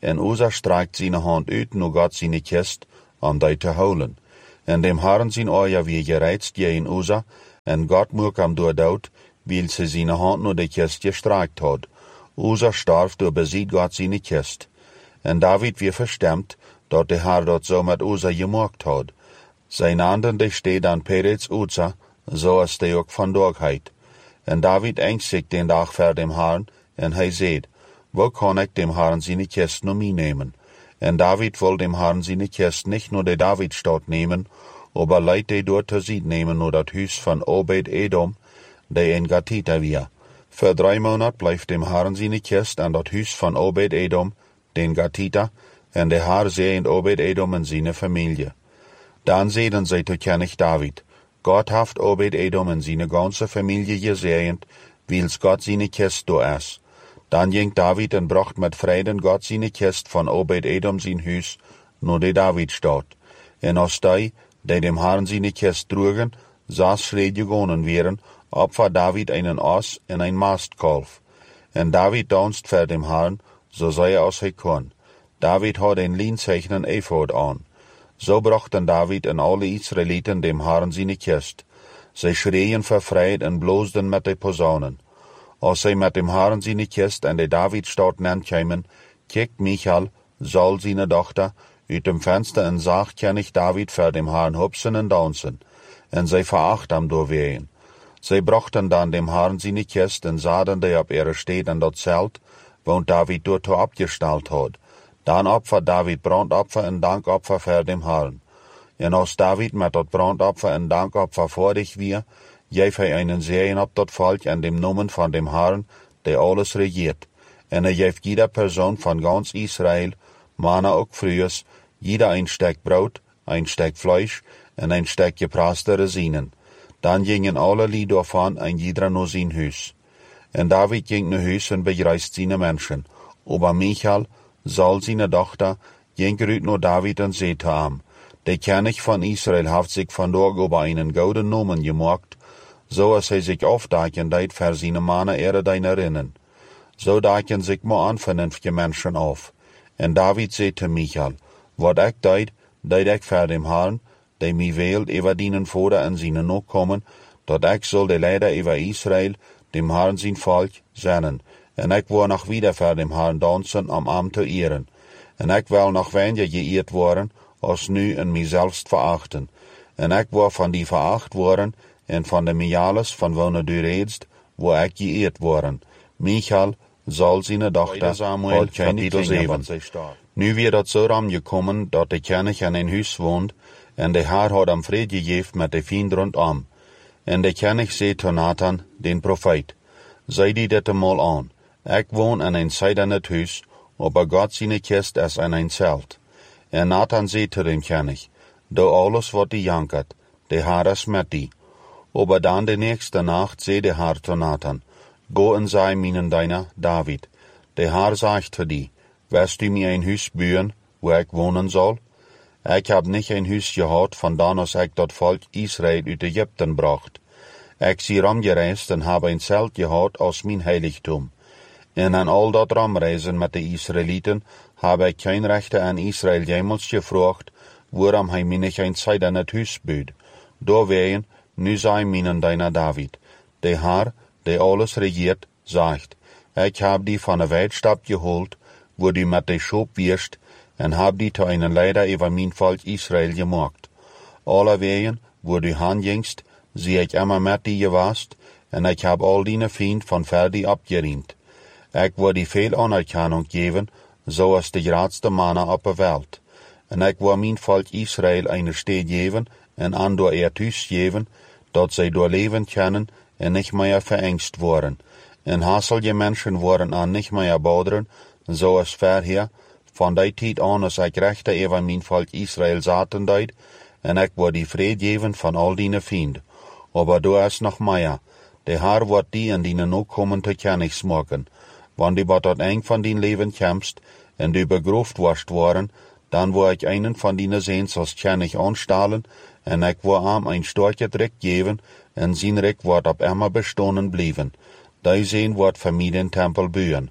S1: en Uza strijkt zijn hand uit naar God zijn kist om die te houden. En dem Herren zijn oor weer gereidst tegen Uza, en God moest hem doordood, weil ze zijn hand naar de kist gestrijkt had. Uza starf door beziet God zijn kist. En David weer verstemd, dat de Heer dat zo met Uza gemaakt had. Zijn handen die steed aan Peretz Uza, zoals die ook vandaag heet. En David engst zich den dag voor dem Herren, en hij zei, wo kan ik dem Herren zijn kist naar mij nemen? En David wil dem Herren zijn kist niet naar de Davidstad nemen, aber leidt hij door te zien nemen naar dat huis van Obed-Edom, die in Gatita weer. Voor drie maanden blijft dem Herren zijn kist aan dat huis van Obed-Edom, den Gatita, en de Heer zegent Obed-Edom en zijn familie. Dan zeiden zij tot König David, God heeft Obed-Edom en zijn ganze familie gezegend, wils God zijn kist door is. Dan ging David en bracht met vreden God zijn kist van Obed-Edom zijn huis naar de Davidstad. En als die, die dem Herren zijn kist droegen, zes schreden gegaan wären, opfer David einen Os en een Mastkalf. En David danst voor dem Herren, zo zei als hij kon. David had een lienzeichnen ephod aan. Zo brachten David en alle Israëlieten dem Herren zijn kist. Zij schreeën voor vrede en bloosden met de posaunen. Als zij met dem Herren zijn kist en de Davidstad nenkwamen, kijkt Michal, Saul zijn dochter, uit dem venster en zag König David voor dem Herren hupsen en dansen. En zij veracht hem doorween. Zij brachten dan dem Herren zijn kist en zaden die op ihre steed in dat zelt, want David dort opgesteld had. Dan opfer David brandopfer en dankopfer voor dem Herren. En als David met dat brandopfer en dankopfer voordig weer, geef hij einen zegen op dat volk en dem noemen van dem Herren, die alles regiert. En hij geeft jeder persoon van ganz Israël, mannen ook vrouwen, jeder een stuk brood, een stuk vlees en een stuk gepraste resinen. Dan gingen alle lied daarvan en jeder naar zijn huis. En David ging naar huis en begreist zijn mensen. Aber Michal, Saul zijn dochter, ging eruit naar David en zei te hem, de König van Israël heeft zich vandaag over einen gouden nomen gemaakt, zoals hij zich afdaken deed voor zijn mannen ere deinerinnen. Zo daken zich maar aan vernünftige mensen af. En David zei te Michal, wat ik deed, deed ik voor dem Herren, die mij weelt over dienen vader en zijn nakomen, dat ik zal de leider over Israël, dem Herren zijn volk, zenden. En ik wil nog wieder voor dem Herren dansen om hem te eren. En ik wil nog weniger geëerd worden, als nu en mijzelf verachten. En ik wil van die veracht worden, en van de mijales van wonen du redst, wil ik geëerd worden. Michal, Saul zijn dochter, had kapitel zeven. Nu weer dat zo ram gekomen, dat de König in een huis woont, en de Heer had hem vrede gegeven met de vriend rondom. En de König zei tot Nathan, den profeet, zei die dit eenmaal aan, ik woon in een zijdend huis, aber God zijn kist is in een zelt. En Nathan zei tot dem König, doe alles wat die jankert, de Heer is met die. Aber dan de nächste Nacht zei de Heer tot Nathan, go en zei mijnen deiner David, de Heer zegt tot die, wirst du mir een huis bouwen, waar ik wonen zal? Ik heb niet een huis gehad, vandaan als ik dat volk Israël uit Egypten bracht. Ik zie ramgereisd en heb een zelt gehad als mijn heiligdom. En aan al dat ramreizen met de Israëlieten heb ik geen rechte aan Israël jemals gevraagd, waarom hij mij niet een tijd in het huis bouwt. Doorwegen, nu zei mijnen deiner David, de Heer, die alles regiert, zegt, ik heb die van de weidstap gehoord, waar du met de schop wirst, en heb die tot een leider over mijn volk Israël gemaakt. Allerwegen, waar du hangingst, zie ik immer met die geweest, en ik heb al die vriend van ver die opgeriemd. Ik wil die veel anerkennung geven, zoals de grootste mannen op de wereld. En ik wil mijn volk Israël een steed geven, en aan door eer thuis geven, dat zij door leven kunnen en niet meer verengst worden. En hassel je mensen worden aan niet meer bouderen, zoals verheer, van die tijd aan als ik rechte over mijn volk Israël zaten deed, en ik wil die vrede geven van al die vrienden. Aber du is nog meer. De Heer wordt die en die nakomen te kennis maken. Wanneer du wat tot eng van die leven komst, en du begroefd worst worden, dan wil ik einen van die zeens als kennis aanstellen, en ik wil hem een stortje rek geven, en zijn rek wordt op immer bestonen blijven. Die zeen wordt voor mij den tempel bouwen.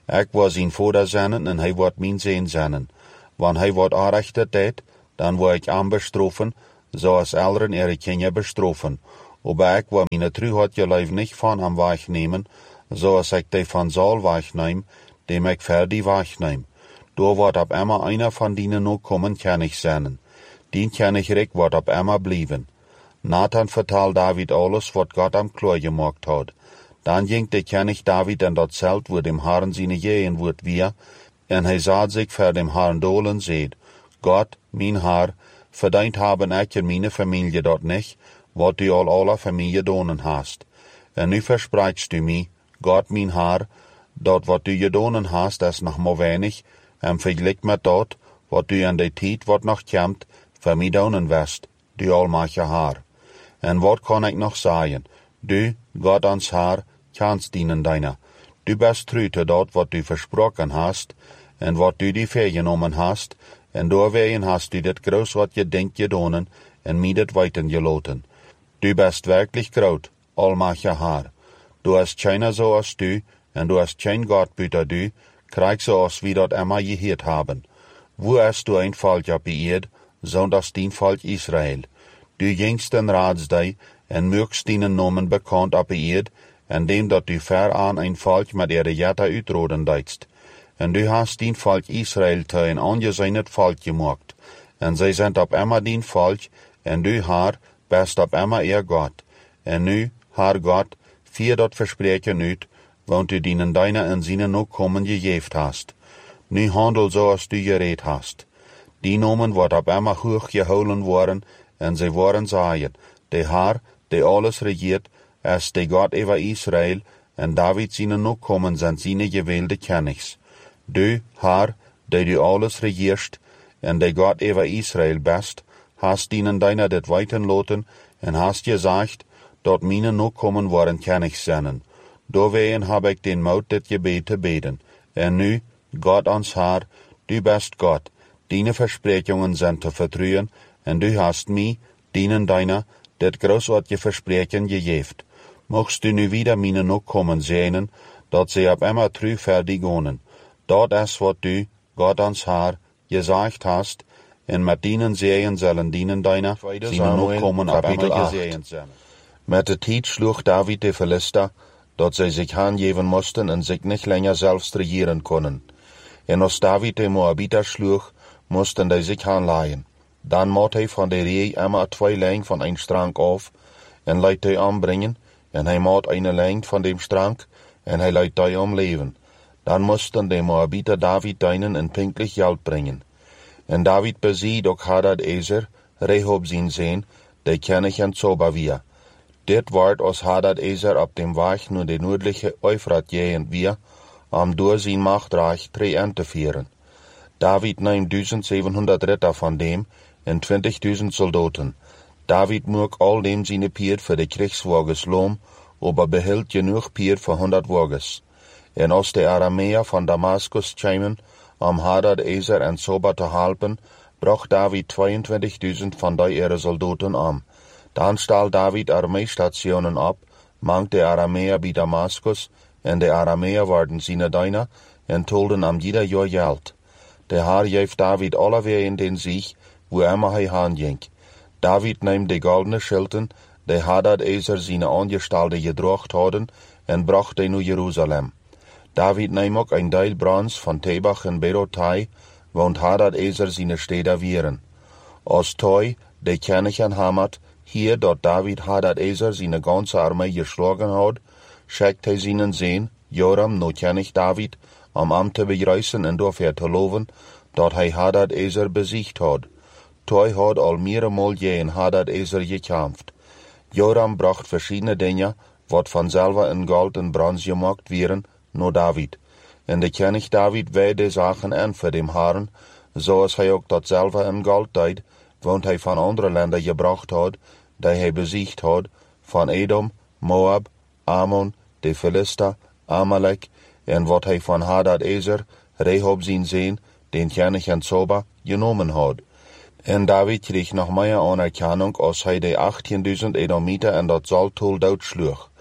S1: Ik was zijn vader zijn en hij wordt mijn zoon zijn. Wanneer hij wordt aanrechter deed, dan word ik aanbestroffen, zoals anderen ihre kinderen bestroffen. Aber ik wil mijn truheid leven niet van hem wegnemen, zoals ik die van Saul wegneem, dem ik voor die wegneem. Door wordt op immer einer van dienen nog komen König zijn. Dien Königreich wordt op immer blijven. Nathan vertelt David alles wat God hem klaar gemaakt had. Dan ging de König David in dat zelt waar dem Herren zijn jeen wordt weer, en hij zat zich voor dem Herren doel en zei, God, mijn Heer, verdiend hebben ik en mijn familie dat niet, wat u al alle familie donen hast. En nu verspreekst u mij, God, mijn Heer, dat wat u gedonen hast, is nog maar weinig, en vergelijk met dat, wat u in de tijd wat nog komt, voor mij donen west, du almachtige Heer. En wat kan ik nog zeggen? Du, God ons Heer, kanst dienen deiner. Du bist trouw te dat wat u versproken hast, en wat u die vergenomen hast, en doorwegen hast u dit groot wat je denkt gedonen, en mij dit weten geloten. Du bist werkelijk groot, almachtige Heer. Du hast keiner zoals du, en du hast kein Gott buiten du, krijg zoals wie dat immer geheerd hebben. Wo is du een volk op de eerd, zondags dien volk Israël. Du gingst den raadsdij, en mögst dienen nomen bekend op de eerd, en dem dat du ver aan een volk met ihre jetta uitroden deidst. En du hast dien volk Israël te een aangezijnd volk gemaakt, en zij zijn op immer dien volk, en du, Heer, best op immer eer God. En nu, Heer God, vier dat verspreken uit, want u dienen deine en zinnen nog komen gegeven hast. Nu handel zoals du gereed hast. Die nomen wordt op immer hoog gehouden worden, en zij worden zeggen, de Heer, die alles regeert, is de God over Israël, en David zinnen nog komen zijn zinnen gewilde Königs. Du, Heer, die du alles regeerst, en de God over Israël best, hast dienen deiner dit weten loten, en hast gezegd, dat mine nog komen worden Königs zijn. Doorwegen heb ik den moed dit gebed te beden. En nu, God ons Heer, du best God, diene versprekingen zijn te vertrouwen, en du hast mij, dienen deiner, dit groot wat je verspreken gegeven. Mochtst du nu wieder mine nog komen zijn, dat ze op immer trouw verdig gaan. Dat is wat du, God ons Heer, gezegd hast, en met dienen zeeën zullen dienen deiner, zien nog komen op immer gezegend zijn. Met de tijd sloeg David de Philister, dat zij zich aangeven moesten en zich niet langer zelfs regeren konden. En als David de Moabiter sloeg, moesten die zich aanlaaien. Dan moet hij van de ree immer twee lijn van een strang af, en leidt hij aanbrengen, en hij moet een lijn van dem strang, en hij leidt hij omleven. Dan moesten de Moabiter David dienen en pinkelijk geld brengen. En David beziet ook Hadad-ezer, Rehob zijn zoon, de König en Zoba weer. Dit wordt als Hadad-ezer op dem weg naar de noordelijke Eufrat jeen weer, om door zijn machtreich twee aan te vieren. David neemt duizend zevenhonderd ritter van dem en twintigduizend soldaten. David moek al dem zijn pier voor de krigswagens loom, aber behield genoeg pier voor honderd wagens. En als de Arameer van Damascus kwamen om Hadad-ezer en Zoba te helpen, bracht David tweeëntwintigduizend van die ihre soldaten aan. Dan stal David armeestationen op, mangt de Arameer bij Damascus, en de Arameer werden zijn dienaar en tolden am jeder jaar geld. De Heer geeft David alleweer in den Sieg, wo immer hij heen ging. David neemt de goldene schilden, die Hadad-ezer zijn aangestalde gedrocht hadden, en bracht die naar Jeruzalem. David neemt ook een deel brons van Tebach en Berotai, want Hadad-ezer zijn steden vieren. Als Toi, de König en Hamat, hier dat David Hadad-ezer zijn ganze armee geslagen had, schickt hij zijn zoon, Joram, naar König David, om hem te begrijzen en daarvoor te loven, dat hij Hadad-ezer besiegt had. Toi had al meermaal tegen Hadad-ezer gekämpft. Joram bracht verschillende dingen, wat vanzelf in goud en brons gemaakt werden, naar David. En de König David weide zaken aan voor dem Herren, zoals hij ook datzelfde in goud deed, want hij van andere landen gebracht had, die hij besiegt had, van Edom, Moab, Ammon, de Philister, Amalek, en wat hij van Hadad-ezer, Rehob zijn zoon, den König en Zoba, genomen had. En David kreeg nog meer anerkennung als hij de achttienduizend Edomiter en dat zaltol doodsloeg.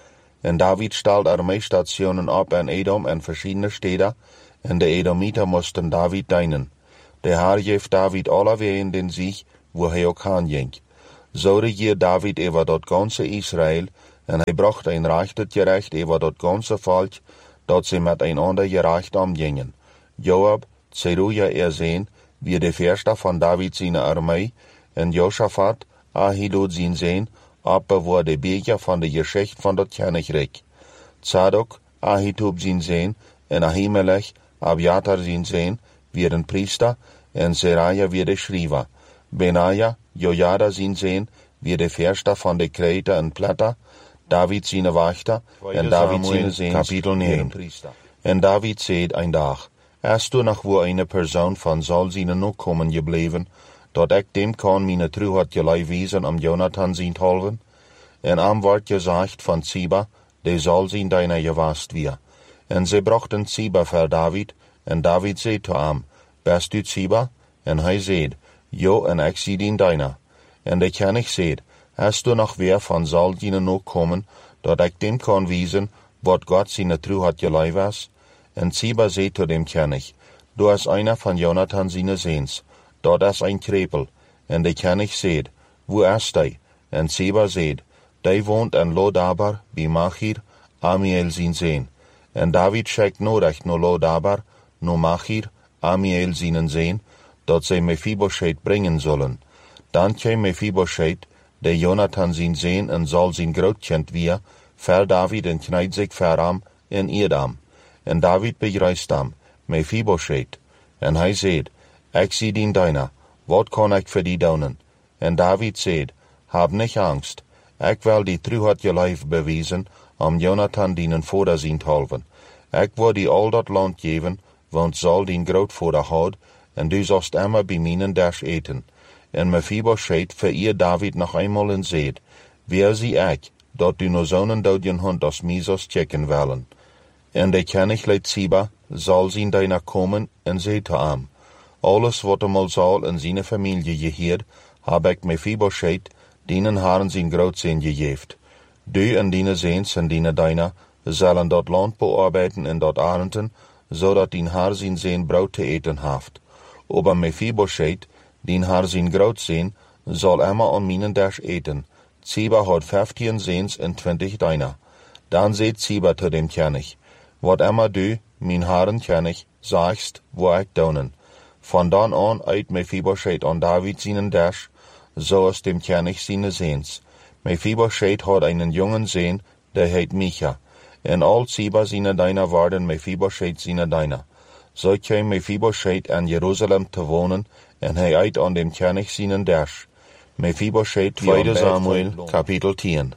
S1: En David stalt armeestationen op in Edom en verschiedene steden, en de Edomieter moesten David dienen. De Heer geeft David alle wegen den Sieg, wo hij ook heen ging. Zo regiert David over dat ganze Israël, en hij bracht een recht tot gerecht over dat ganze volk, dat ze met einander gerecht omgingen. Joab, Zeruja erzeen, wie de verste van David zijn armee, en Josaphat, Ahilud zijn zeen, opbewaar de beker van de geschicht van dat koninkrijk. Tzadok, Ahitub zijn zeen, en Ahimelech, Abiatar zijn zeen, weer een priester, en Seraja weer de schrijver. Benaja, Jojada zijn zeen, weer de verste van de kreten en platter, David zijn wachter, en David zijn zeen, kapitel negen. En David zei een dag, is er nog wel een persoon van zal zijn nog komen gebleven, dat ik dem kan mijn truheid gelei wezen om Jonathan zijn te helpen? En am wordt gezegd van Ziba, de zal zijn deiner gewast weer. En ze brachten Ziba voor David, en David zei te hem, best u Ziba? En hij zei, jo, en ik zie dien deiner. En de koning zei, is er nog weer van zal zijn nog komen, dat ik dem kan wezen, wat God zijn truheid gelei was? En Ziba zei te dem koning, du is einer van Jonathan zijn zeens, dat is een krepel. En de koning zei, wo is hij? En Ziba zei, die woont in Lodabar, bij Machir, Amiel zijn zeen. En David schickt nodig naar Lodabar, naar Machir, Amiel zijn zeen, dat zij Mephibosheth brengen zullen. Dan kwam Mephibosheth, de Jonathan zijn zeen en zal zijn grootkind weer, ver David en knijdt zich voor hem en eert hem. En David begrijst hem, Mephibosheth. En hij zei, ik zie dien deiner, wat kan ik voor die doen? En David zei, heb niet angst, ik wil die truheid je lijf bewijzen, om Jonathan dienen vader zijn te helpen. Ik wil die al dat land geven, want zal dien grootvader houden, en du zult immer bij mijn dash eten. En Mephibosheth vereert David nog eenmaal en zei, weer zie ik, dat du no zo'n doodjen hond als mij zult checken willen. En de koning leidt Ziba, zal zijn deiner komen, en zei te hem, alles wat hem al zal in zijn familie geheerd, heb ik Mephibosheth, dienen haren zijn grootzeen gegeven. Du en dine zeens en dine deiner zullen dat land bearbeiden en dat arenden, zodat dien haar zijn zeen brood te eten heeft. Aber Mephibosheth, dien haar zijn grootzeen, zal immer aan mijn dash eten. Ziba had vijftien zeens en twintig deiner. Dan zei Ziba te dem koning, wat immer du, mijn haren koning, zagst, wo ik doen. Van dan aan uit Mephibosheth aan David zijn dash, zoals dem koning zijn zeens. Mephibosheth had een jongen zeen, die heet Micha. En al Ziba zijn deiner waren Mephibosheth zijn deiner. Zo kwam Mephibosheth in Jeruzalem te wonen, en hij uit aan dem koning zijn dash. Mephibosheth, tweede Samuel, kapitel tien.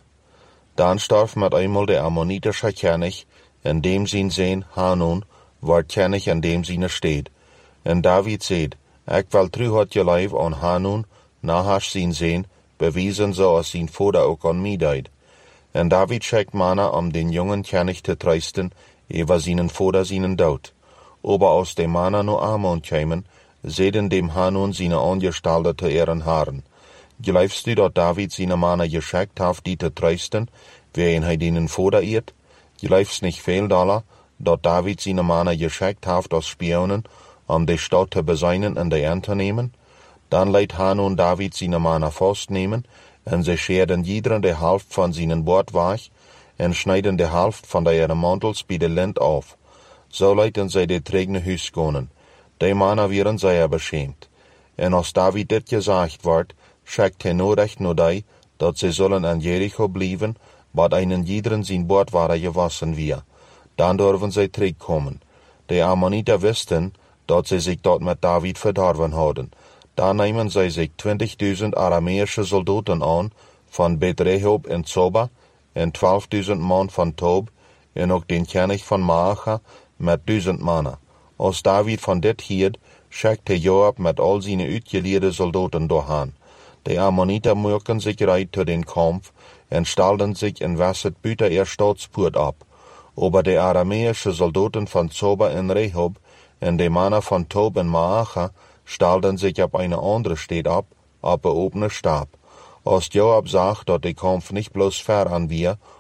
S1: Dan starf met eenmaal de Ammonitische koning, en dem zijn zeen Hanun, wordt koning in dem zijn stad. En David zei, ik wil truheid je lijf aan Hanun, Nahash zijn zeen, bewijzen zoals zijn vader ook aan mij deed. En David schickt mannen om den jongen koning te troosten, over zijn vader zijn dood. Aber als de mannen naar Ammon kwamen, zeiden dem Hanun zijn aangestalde te eren haren. Geloofst u dat David zijn mannen geschikt heeft die te troosten, waarin hij den vader eert? Geloofst niet veel dollar, dat David zijn mannen geschikt heeft als spionen, om de stad te bezijnen en de aan te nemen? Dan leidt Hanun David zijn mannen vastnemen, en ze scheerden iedere de helft van zijn bord weg, en snijden de helft van de mantels bij de lint af. Zo lieten zij de tregne huis konen. De mannen werden zeer beschaamd. En als David dit gezegd wordt, schikt hij nodig naar die, dat ze zullen in Jericho blijven, wat einen iederen zijn bord waren gewassen weer. Dan durven zij terugkomen. De Ammoniter wisten, dat ze zich dat met David verdorven hadden. Dan nemen zij zich twintigduizend Arameische soldaten aan, van Bet-Rehob en Zoba, en twaalfduizend man van Tob, en ook den koning van Maacha, met duizend mannen. Als David van dit hield, schikte Joab met al zijn uitgeleerde soldaten doorheen. De Ammoniter mochten zich rijden tot den kamp, en stelden zich in Wesset buiten er stadspoort op. Aber de Arameische soldaten van Zoba en Rehob, en de mannen van Tob en Maacha, stelden zich op een andere stad op, op een opene stap. Als Joab zag dat de kamp niet bloos ver aan weer,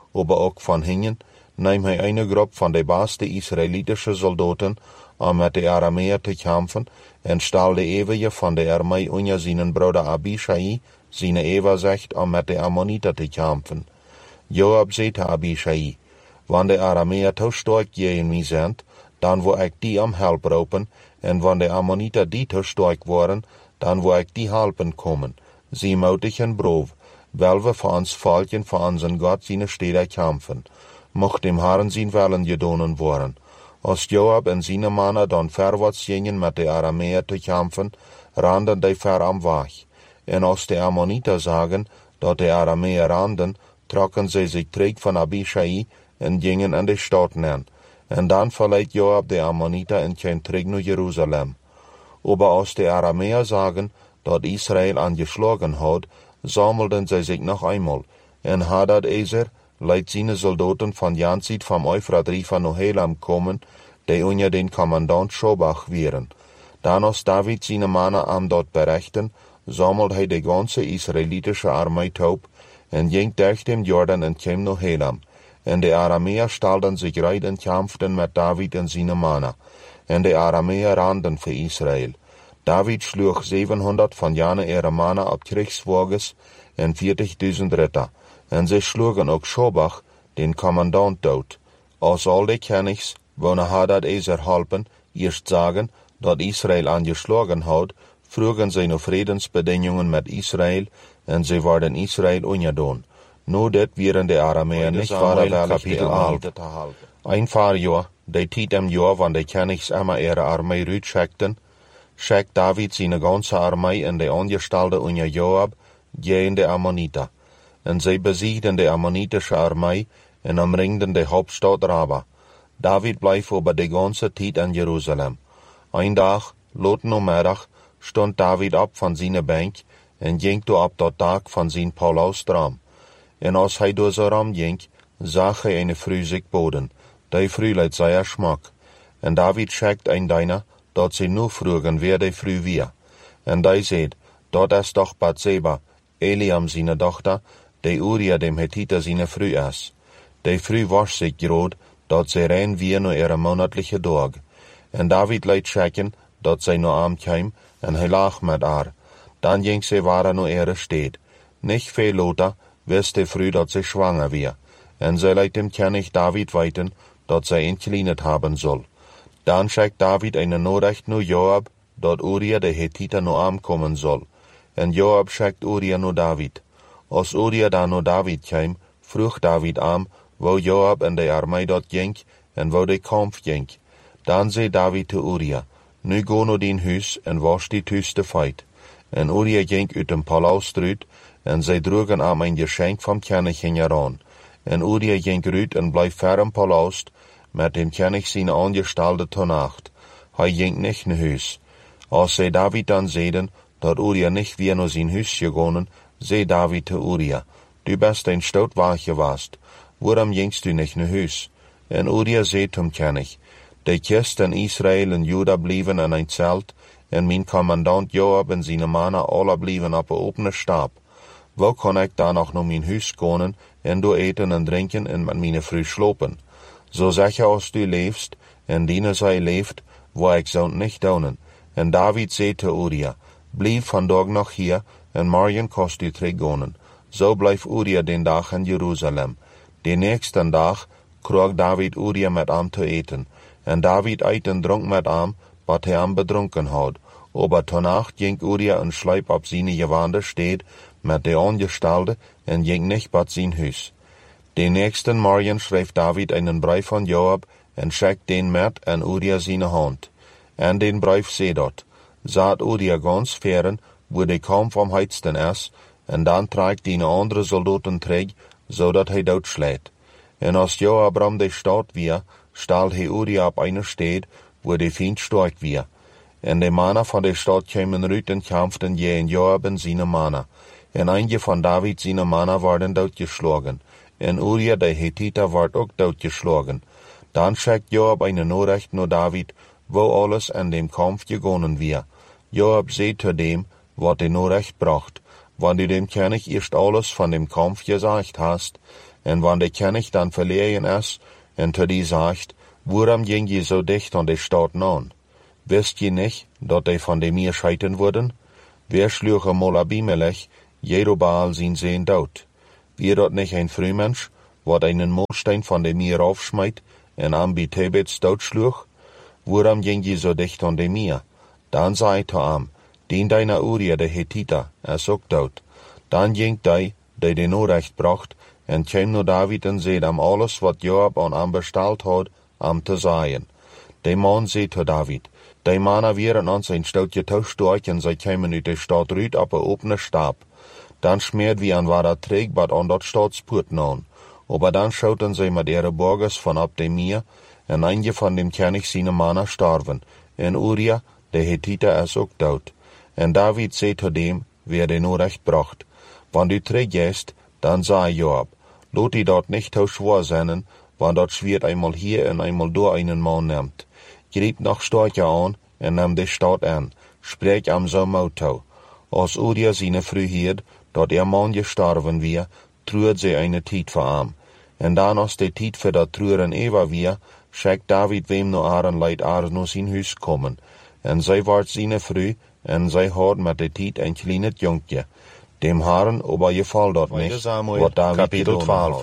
S1: aber auch von hingen, nahm hij eine Gruppe von de beste israelitische Soldaten, om met de Arameer te kämpfen, en stal de Ewe von der Armee unter seinen Bruder Abishai, seine Ewe sagt, om met de Ammoniter te kämpfen. Joab zei Abishai, wann de Arameer te stark gegen mij zijn, dan wil ik die om help roepen, en wann de Ammoniter die te stark worden, dan wil ik die helpen komen. Sie mutig en brov, wel we voor ons volken voor onze God zijn stede kämpfen. Mocht dem Herren zijn Willen gedonen worden. Als Joab en zijn mannen dan verwaarts gingen met de Arameer te kämpfen, randen die ver am Weg. En als de Ammoniter sagen, dat de Arameer randen, trokken sie sich terug van Abishai en gingen in de stad neer. En dan verleiht Joab de Ammoniter en kwam terug naar Jeruzalem. Aber als de Arameer sagen, dat Israel angeschlagen had, sammelten sie sich noch einmal. En Hadadezer leidt seine Soldaten von Janzit vom Euphrat-River nach Helam kommen, die unter den Kommandant Schobach wären. Dan als David seine Männer am dort berechten, sammelt hij de ganze israelitische Armee taub, en ging durch den Jordan en kwam nach Helam. En de Arameer stalden sich reid en kämpften mit David en seine Männer. En de Arameer randen für Israel. David schlug zevenhonderd van jene ihre Männer op Kriegswagens en vierzigduizend Ritter. En sie schlugen ook Schobach, den Kommandant, dood. Als al die Königs, wonne Hadadezer helpen, eerst sagen, dat Israel angeschlagen had, vroegen sie nach Friedensbedingungen mit Israel, en sie werden Israel ungedaan. Nu dit wären de Arameer nicht vaarwillig Kapitel acht. Ein paar Jahr, de tijd im Jahr, wann de Königs immer ihre Armee rütschickten, schickt David seine ganze Armee in de Angestellte unter Joab gegen de Ammoniter. En sie besiegten de ammonitische Armee en umringten de Hauptstadt Raba. David bleef über de ganze tijd in Jerusalem. Ein Tag, laat namiddag, stond David op van zijn bank en ging toe op dat dak van zijn palaus dram. En als hij door zijn ram ging, zag hij een vrouw zich boden. Die vrouw leid zeer smak. En David schickt een diener, dat ze nu vroegen wer die vrouw weer. En die zei, dat is toch Bathseba, Eliam seine dochter, die Uria dem Hethiter seine vrouw is. Die vrouw was zich groot, dat ze rein weer naar ihre monatliche dag. En David leid schicken, dat zij naar hem kwam, en hij lag met haar. Dan ging ze waar naar ihre stad. Nicht veel later wist die vrouw dat ze schwanger weer. En zij leidt dem König David weiten, dat zij entkleinet haben soll. Dan schickt David eine Nachricht naar Joab, dat Uria de Hethiter naar hem kommen soll. En Joab schickt Uria naar David. Als Uria dan naar David kwam, vroeg David aan, wo Joab en de armee dort ging, en wo de Kampf ging. Dan zei David te Uria, nu go naar din huis en was die tuiste feit. En Uria ging uit dem Palaus eruit, en zij droegen aan een geschenk vom König heran. En Uria ging eruit en bleef ver im Palaus, met dem König seine Angestalte zur Nacht. Hij ging nicht naar huis. Als zij David dan zeiden, dat Uria nicht weer naar zijn huis gegangen, zei David te Uria, du bist ein Stoutwaag geweest, waarom gingst du nicht naar huis? En Uria zei zum König, de Kist in Israel en Juda blieven in ein Zelt, en mijn Kommandant Joab en seine Männer alle blieven op een opene Stab. Wo kan ik dan nog naar mijn huis gaan, en door eten en drinken en met mijn vrouw slopen? So sicher als du lebst, en diene zij leeft, wo ik zou nicht daunen. En David zei te Uria, blieb vandaag nog hier, en morgen kost u teruggaan. So bleef Uria den dag in Jeruzalem. Den nächsten dag kroeg David Uria met hem te eten. En David eet en dronk met hem, wat hij hem bedronken had. Aber tonnacht ging Uria en schleip op seine gewande steed, met de Angestalte, en ging nicht bat zijn huis. Den nächsten Morgen schreef David einen Brief von Joab en schickt den met en Uria seine Hand. En den Brief zei dat, zaat Uria ganz fern, wo de Kampf am heitsten is, en dan tragt die andere Soldaten terug, zodat hij dood schlägt. En als Joab ram de stad weer, staalt hij Uria op eine stad, wo de Feind stark weer. En de Männer van de stad kwamen uit en kämpften gegen Joab en seine Männer. En einige van David seine Männer werden doodgeschlagen. En Uria de Hethiter ward ook doodgeschlagen. Dan schickt Joab eine Nachricht naar David, wo alles in dem Kampf gegangen wir. Joab zei zu dem, wat de Nachricht bracht, wann du dem König erst alles von dem Kampf gesagt hast, En wann de König dann verlegen is, en te die sagt, waarom ging je so dicht an de Stadt an? Wisst je nicht, dat de van de Meer scheiden worden? Wer schluge mal Abimelech, Jerubbaal zijn Seen dood? Wie dat nicht ein Frühmensch, wat einen Moorstein van de Meer aufschmeit, en Ambi Tebets dood schlug? Waarom ging je so dicht an de Meer? Dan zei te am, dien deiner Uria de Hethiter, is ook dood. Dan ging die, die den Onrecht bracht, en kwam no David en zei am alles wat Joab aan am besteld had, am te zaaien. De man zei te David, de mannen wieren aan zijn stoutje touwstorch en zij kwamen uit de stad ruit op een opene stap. Dan smeert wie an waar dat trägbad aan dat stadspoort aan. Aber dan schauten zij met ihre borgers van op de Meer, en einige van dem König seine mannen starven, en Uria, de Hethiter, is ook dood. En David zei te dem, wer den Onrecht bracht, wann du trägst, dan zei Joab, lot die dort nicht so schwor seinen, wann dort schwert einmal hier en einmal do einen Mann nimmt. Griep noch Storche an en nahm de Stadt an, sprech am so Motto. Als Uria seine Früh hiert, dort er Mann gestorven wie, truert sie eine Tiet für am. En dan als de Tiet für dat truren Eva wie, schickt David wem no aren leid ar no sein Hus kommen. En zij ward seine Früh, en zij had met de Tiet ein kleines Jungje. Dem Haaren aber gefall dort nicht, wat David
S2: Kapitel twaalf.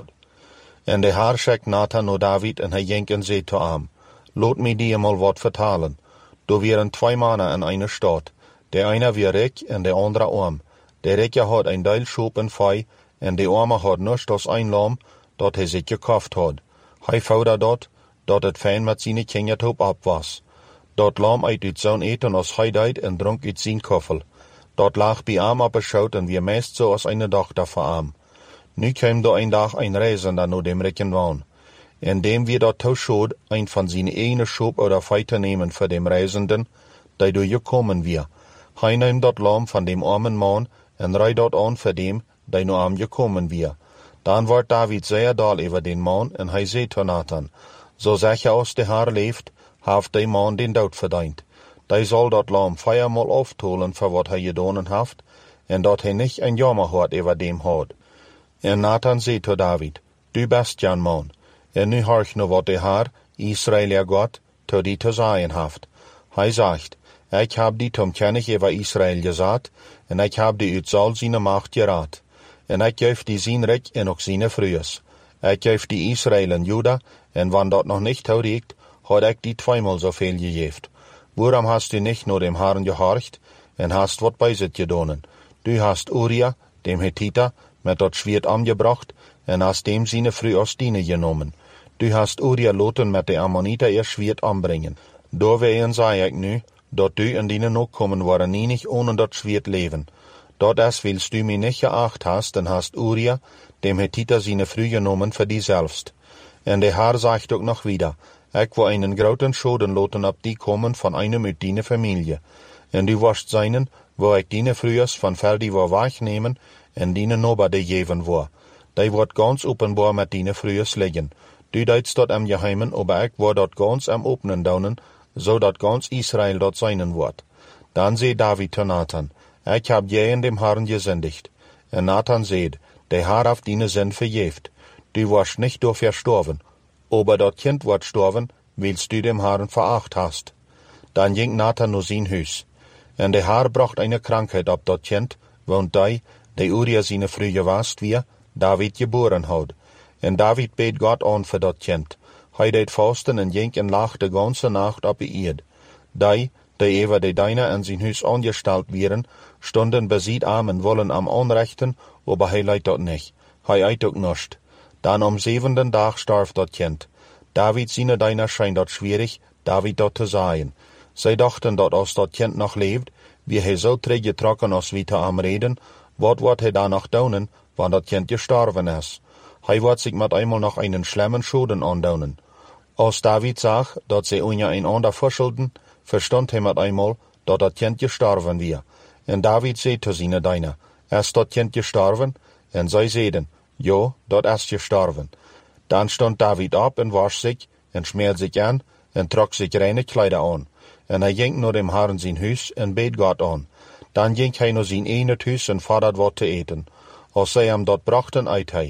S1: En de Haar schickt Nathan no David en hij jenk en zei te am, lot me die mal wat vertalen. Do wären zwei Männer in einer Stadt. Der eine wie reich en der andere arm. Der Reiche hat ein Teil Schop en Fei, en der Arme hat nichts als ein Lamm, dat hij sich gekauft hat. Hij fordert dort, dat het fein met seine Kindertop ab was. Dat Lamm uit uit zo'n eten als hij deed en dronk uit zijn koffel. Dat lag bij am abgeschaut en wie meest so als eine Tochter voor am. Nu kwam da ein Tag ein Reisender no dem Recken waan. En dem wir dat tauschod, ein von seine eine Schop oder Feite nehmen für dem Reisenden, der du gekommen wir. Hij nahm dat Lamm von dem armen Mann en rei dat an für dem, der no am gekommen wir. Dan wordt David sehr dal über den Mann en hij zei te Nathan, so sicher aus de Haar leeft, haft de Mann den Dood verdient. Hij soll dat Lamm viermal auftolen für wat hij gedonen haft, en dat hij nicht ein Jammer hat über dem had. En Nathan zei te David, du bist jan man, en nu horch no wat de Haar, Israël Gott, te die te zeggen haft. Hij zegt, ik heb die tom König über Israël gesagt, en ik heb die uit zal seine Macht geraad. En ik geef die zijn Recht en ook seine Frühes. Ik geef die Israël en Juda, en wann dat noch nicht toeriegt, had ik die zweimal so viel gegeft. Waarom hast du nicht nur dem Herrn gehorcht, en hast wat bei sit gedonen? Du hast Uria, dem Hethiter, met dat Schwert angebracht, en hast dem seine Früh aus Diene genommen. Du hast Uria loten met de Ammoniter ihr Schwert anbringen. Doorwegen zei ik nu, dat du en diene nog kommen waren nie nicht ohne dat Schwert leven. Dat es willst du mir nicht geacht hast, en hast Uria, dem Hethiter seine Früh genommen für die selbst. En de Herr sagt ook noch wieder, ik wil einen groten Schoden loten op die kommen von einem uit diene Familie. En du wirst seinen, wo ik diene Frühes van ver die wo wegnemen, en diene noba de geven wo. Die wordt ganz openbaar met diene Frühes liggen. Du deitst dat am Geheimen, aber ik word dat ganz am openen daunen, so dat ganz Israel dat seinen wordt. Dan zei David te Nathan, ik heb jij in dem Herrn gesendigt. En Nathan zei, de Herr heeft diene Sinn verjeft. Du warst nicht door verstorven, aber dat Kind wordt storven, wilst du dem Herrn veracht hast. Dan ging Nathan no sein Hus. En de Herr bracht eine Krankheit ab dat Kind, want die, de Uria seine Früh gewast wie, David geboren had. En David bet Gott an für dat Kind. Hij deed fasten en ging en lag de ganze Nacht op de Erd. Die, die über de Deiner in sein Hus angestellt wären, stunden besied am en wollen am Anrechten, aber hij leidt dat nicht. Hij eit ook nischt. Dan am zevenden Tag starf dat Kind. David seine Deiner scheint dat schwierig, David dat te sagen. Zij dachten dat als dat Kind noch lebt, wie hij zo teruggetrokken als wie te am reden, wat wordt hij dan nog doen, wann dat Kind gestorven is. Hij wordt zich met einmal noch einen schlimmen Schoden andaunen. Als David zag, dat zij unja een ander verschulden, verstand hij met einmal, dat dat Kind gestorven wie. En David zei te seine Deiner, is dat Kind gestorven? En zij zeiden, ja, dat is gestorven. Dan stond David op en wasch zich, en schmeert zich aan, en trok zich reine Kleider aan. En hij ging naar dem Herrn zijn huis, en beet God aan. Dan ging hij naar zijn ene huis, en fordert wat te eten. Als zij hem dat brachten, eit hij.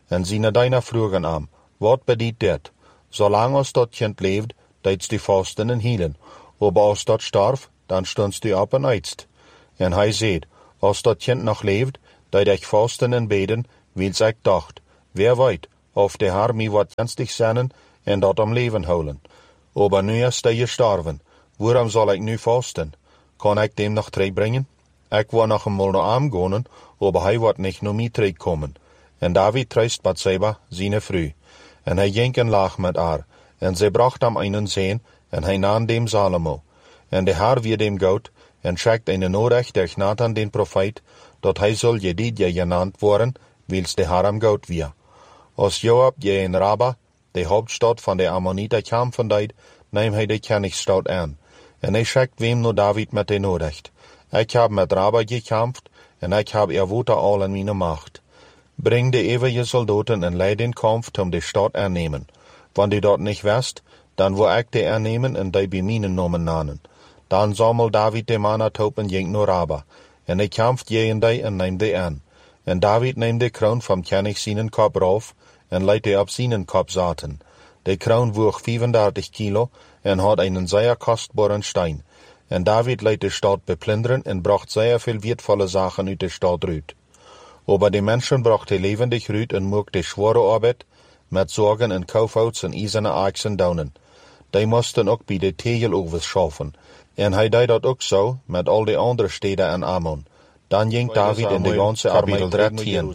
S1: en zijn dijna vroegen aan, wat bedient dit? Zolang als dat kind leeft, deedst u vasten en hielen, aber als dat starf, dan stondst u op en eetst. En hij zei, als dat kind nog leeft, deed ik vasten en beden, wils ik dacht, wer weet, of de Heer mij wat gunstig zenden en dat om leven houden. Aber nu is hij gestorven, waarom zal ik nu vasten? Kan ik dem nog terugbrengen? Ik wil nog eenmaal naar hem gaan, aber hij wordt niet naar mij terugkomen. En David troost Bathseba, zijn vrouw. En hij ging en lag met haar. En zij bracht hem einen zoon, en hij nam dem Salomo. En de Heer weer dem goed, en schickt een nodig durch Nathan den profeet, dat hij zal Jedidja genaamd worden, wils de Heer hem goed weer. Als Joab je in Rabba, de hoofdstad van de Ammonieten, kwam vandaag, neem hij de koningsstad aan. En hij schikt wem naar David met de nodig. Ik heb met Rabba gekampt, en ik heb erwoten al in mijn macht. Breng de eeuwige soldaten en leid den kampf om de stad aannemen. Wanneer u dat niet wist, dan wil ik de aannemen en die bij mijn namen nanen. Dan zamel David de mannen op en ging naar Rabba. En hij kampt tegen die en neemt die aan. En David neemt de kroon van koning zijn kop af en leidt die op zijn kop zaten. De kroon woog vijfendertig kilo en had een zeer kostbare steen. En David leidt de stad beplunderen en bracht zeer veel wertvolle zaken uit de stad uit. Aber de mensen brachten levendig uit en maakten zware arbeid met zorgen en koufouts en ijzerne aksen dounen. Die moesten ook bij de tegelovens schaffen. En hij deed dat ook zo met al de andere steden en Ammon. Dan ging David in de ganse armee dertien.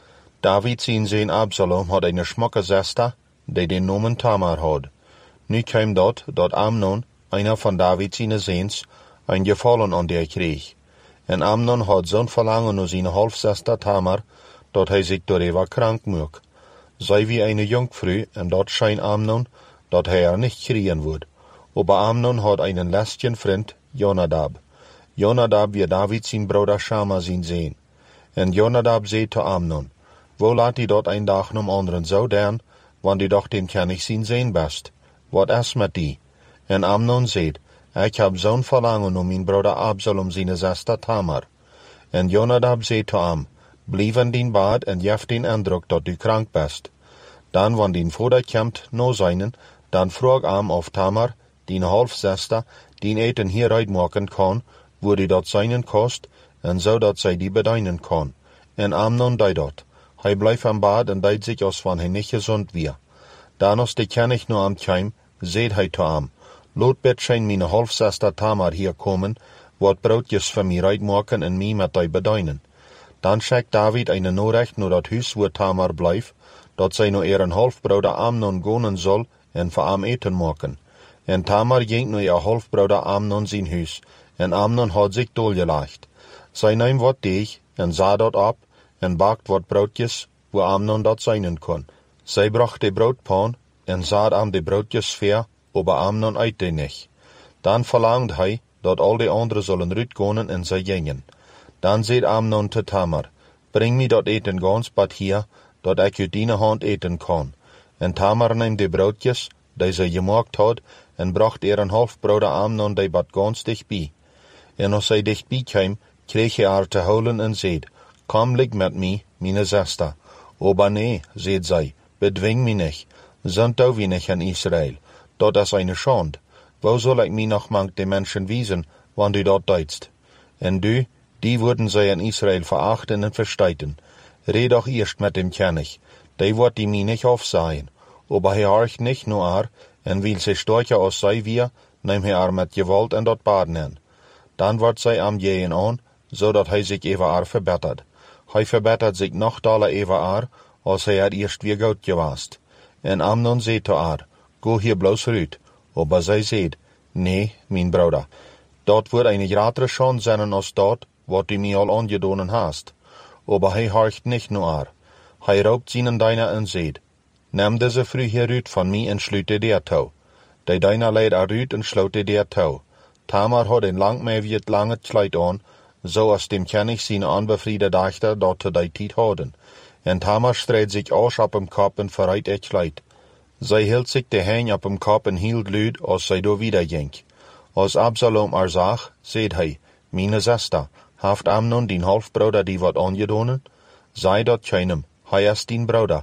S1: David zijn zoon Absalom had een smokke zester, die de naam Tamar had. Nu kwam dat, dat Amnon, einer van David zijn zoons, een gevallen aan die kreeg. En Amnon had zo'n verlangen naar zijn halfzuster Tamar, dat hij zich door krank maak. Zij wie een jonkvrouw, en dat schijnt Amnon, dat hij er niet kriegen wordt. Aber Amnon had een lesjen vriend, Jonadab. Jonadab wie David zijn broeder Shama zijn zoon. En Jonadab zei te Amnon, wo laat hij dat een dag om anderen zo doen, want die dacht dem kan ik zijn zoon best. Wat is met die? En Amnon zei, ik heb zo'n verlangen om mijn broeder Absalom zijn zuster Tamar. En Jonadab zei te hem, blijf in dien bad en jef den indruk dat u krank best. Dan, wanneer dien vader komt naar zijnen, dan vroeg hem of Tamar, dien halfzuster, dien eten hieruit maken kan, wo die dat zijnen kost, en zodat zij die bedienen kan. En Amnon deed dat. Hij bleef in bad en deed zich als van hij niet gezond weer. Dan als de koning naar hem kwam, zei hij te hem, laat betschijn mijn halfzuster Tamar hier komen, wat broodjes voor mij uitmaken en mij met die bedienen. Dan schikt David een nodig naar dat huis waar Tamar blijft, dat zij naar een halfbroeder Amnon gaan zal en voor hem eten maken. En Tamar ging naar haar halfbroeder Amnon zijn huis, en Amnon had zich doorgelegd. Zij nam wat deeg en zaa dat op, en bakt wat broodjes, waar Amnon dat zijnen kon. Zij bracht de broodpan, en zaa aan de broodjes ver, aber Amnon eet die niet. Dan verlangde hij, dat al de anderen zullen uitgaan en zij gingen. Dan zei Amnon te Tamar, breng mij dat eten gans bad hier, dat ik uit die hand eten kan. En Tamar nam de broodjes, die zij gemaakt had, en bracht er een halfbroeder Amnon die bad gans dichtbij. En als zij dichtbij kwam, kreeg hij haar te houden en zei, kom lig met mij, mijn zuster. Aber nee, zei zij, bedwing mij niet, zond doe wie niet in Israël. Dat is een schande. Wo zal ik mij nog mank de mensen wijzen, want u dat deedst? En du, die worden zij in Israël verachten en verstijten. Red doch eerst met dem koning, die wordt die mij niet afzaaien. Aber hij horcht niet naar haar, en wil zij sterker als zij weer, neem hij haar met gewalt en dat baden aan. Dan wordt zij am jeen aan, zodat hij zich even haar verbetert. Hij verbetert zich nog daler even haar, als hij het eerst weer goed gewaast. En Amnon zei te haar, go hier bloos uit. Aber zij zei, nee, mijn broeder, dat wordt een grotere schande zijn als dat, wat u mij al aangedaan hast. Aber hij horcht niet naar haar. Hij roept zijn dijner en zei, neem deze vrouw hieruit van mij en sluit de deur toe. De dijner leid eruit en sloot de deur toe. Tamar had een lang meewiet lange kleid aan, zoals dem koning zijn aanbevriende dochter dat te die tijd hadden. En Tamar streed zich aus op hem kop en vooruit het kleid. Zij hield zich de heen op hem kop en hield luid als zij door wieder ging. Als Absalom haar zag, zei hij, mijn zuster, heeft Amnon dien halfbroeder die wat aangedaan? Zij dat keinem, hij is dien broeder,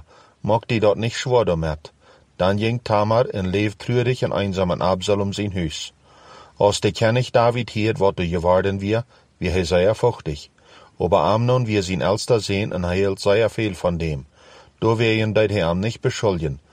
S1: mocht die dort nicht schwor damit. Dann ging Tamar en leef treurig en einsam in Absalom sein Hus. Als de König David hiert, wat du geworden wir, wie hij sehr fuchtig. Aber Amnon wir sein älster sehen, en hij hielt sehr viel von dem. Do wir ihn deit Herrn nicht beschuldigen,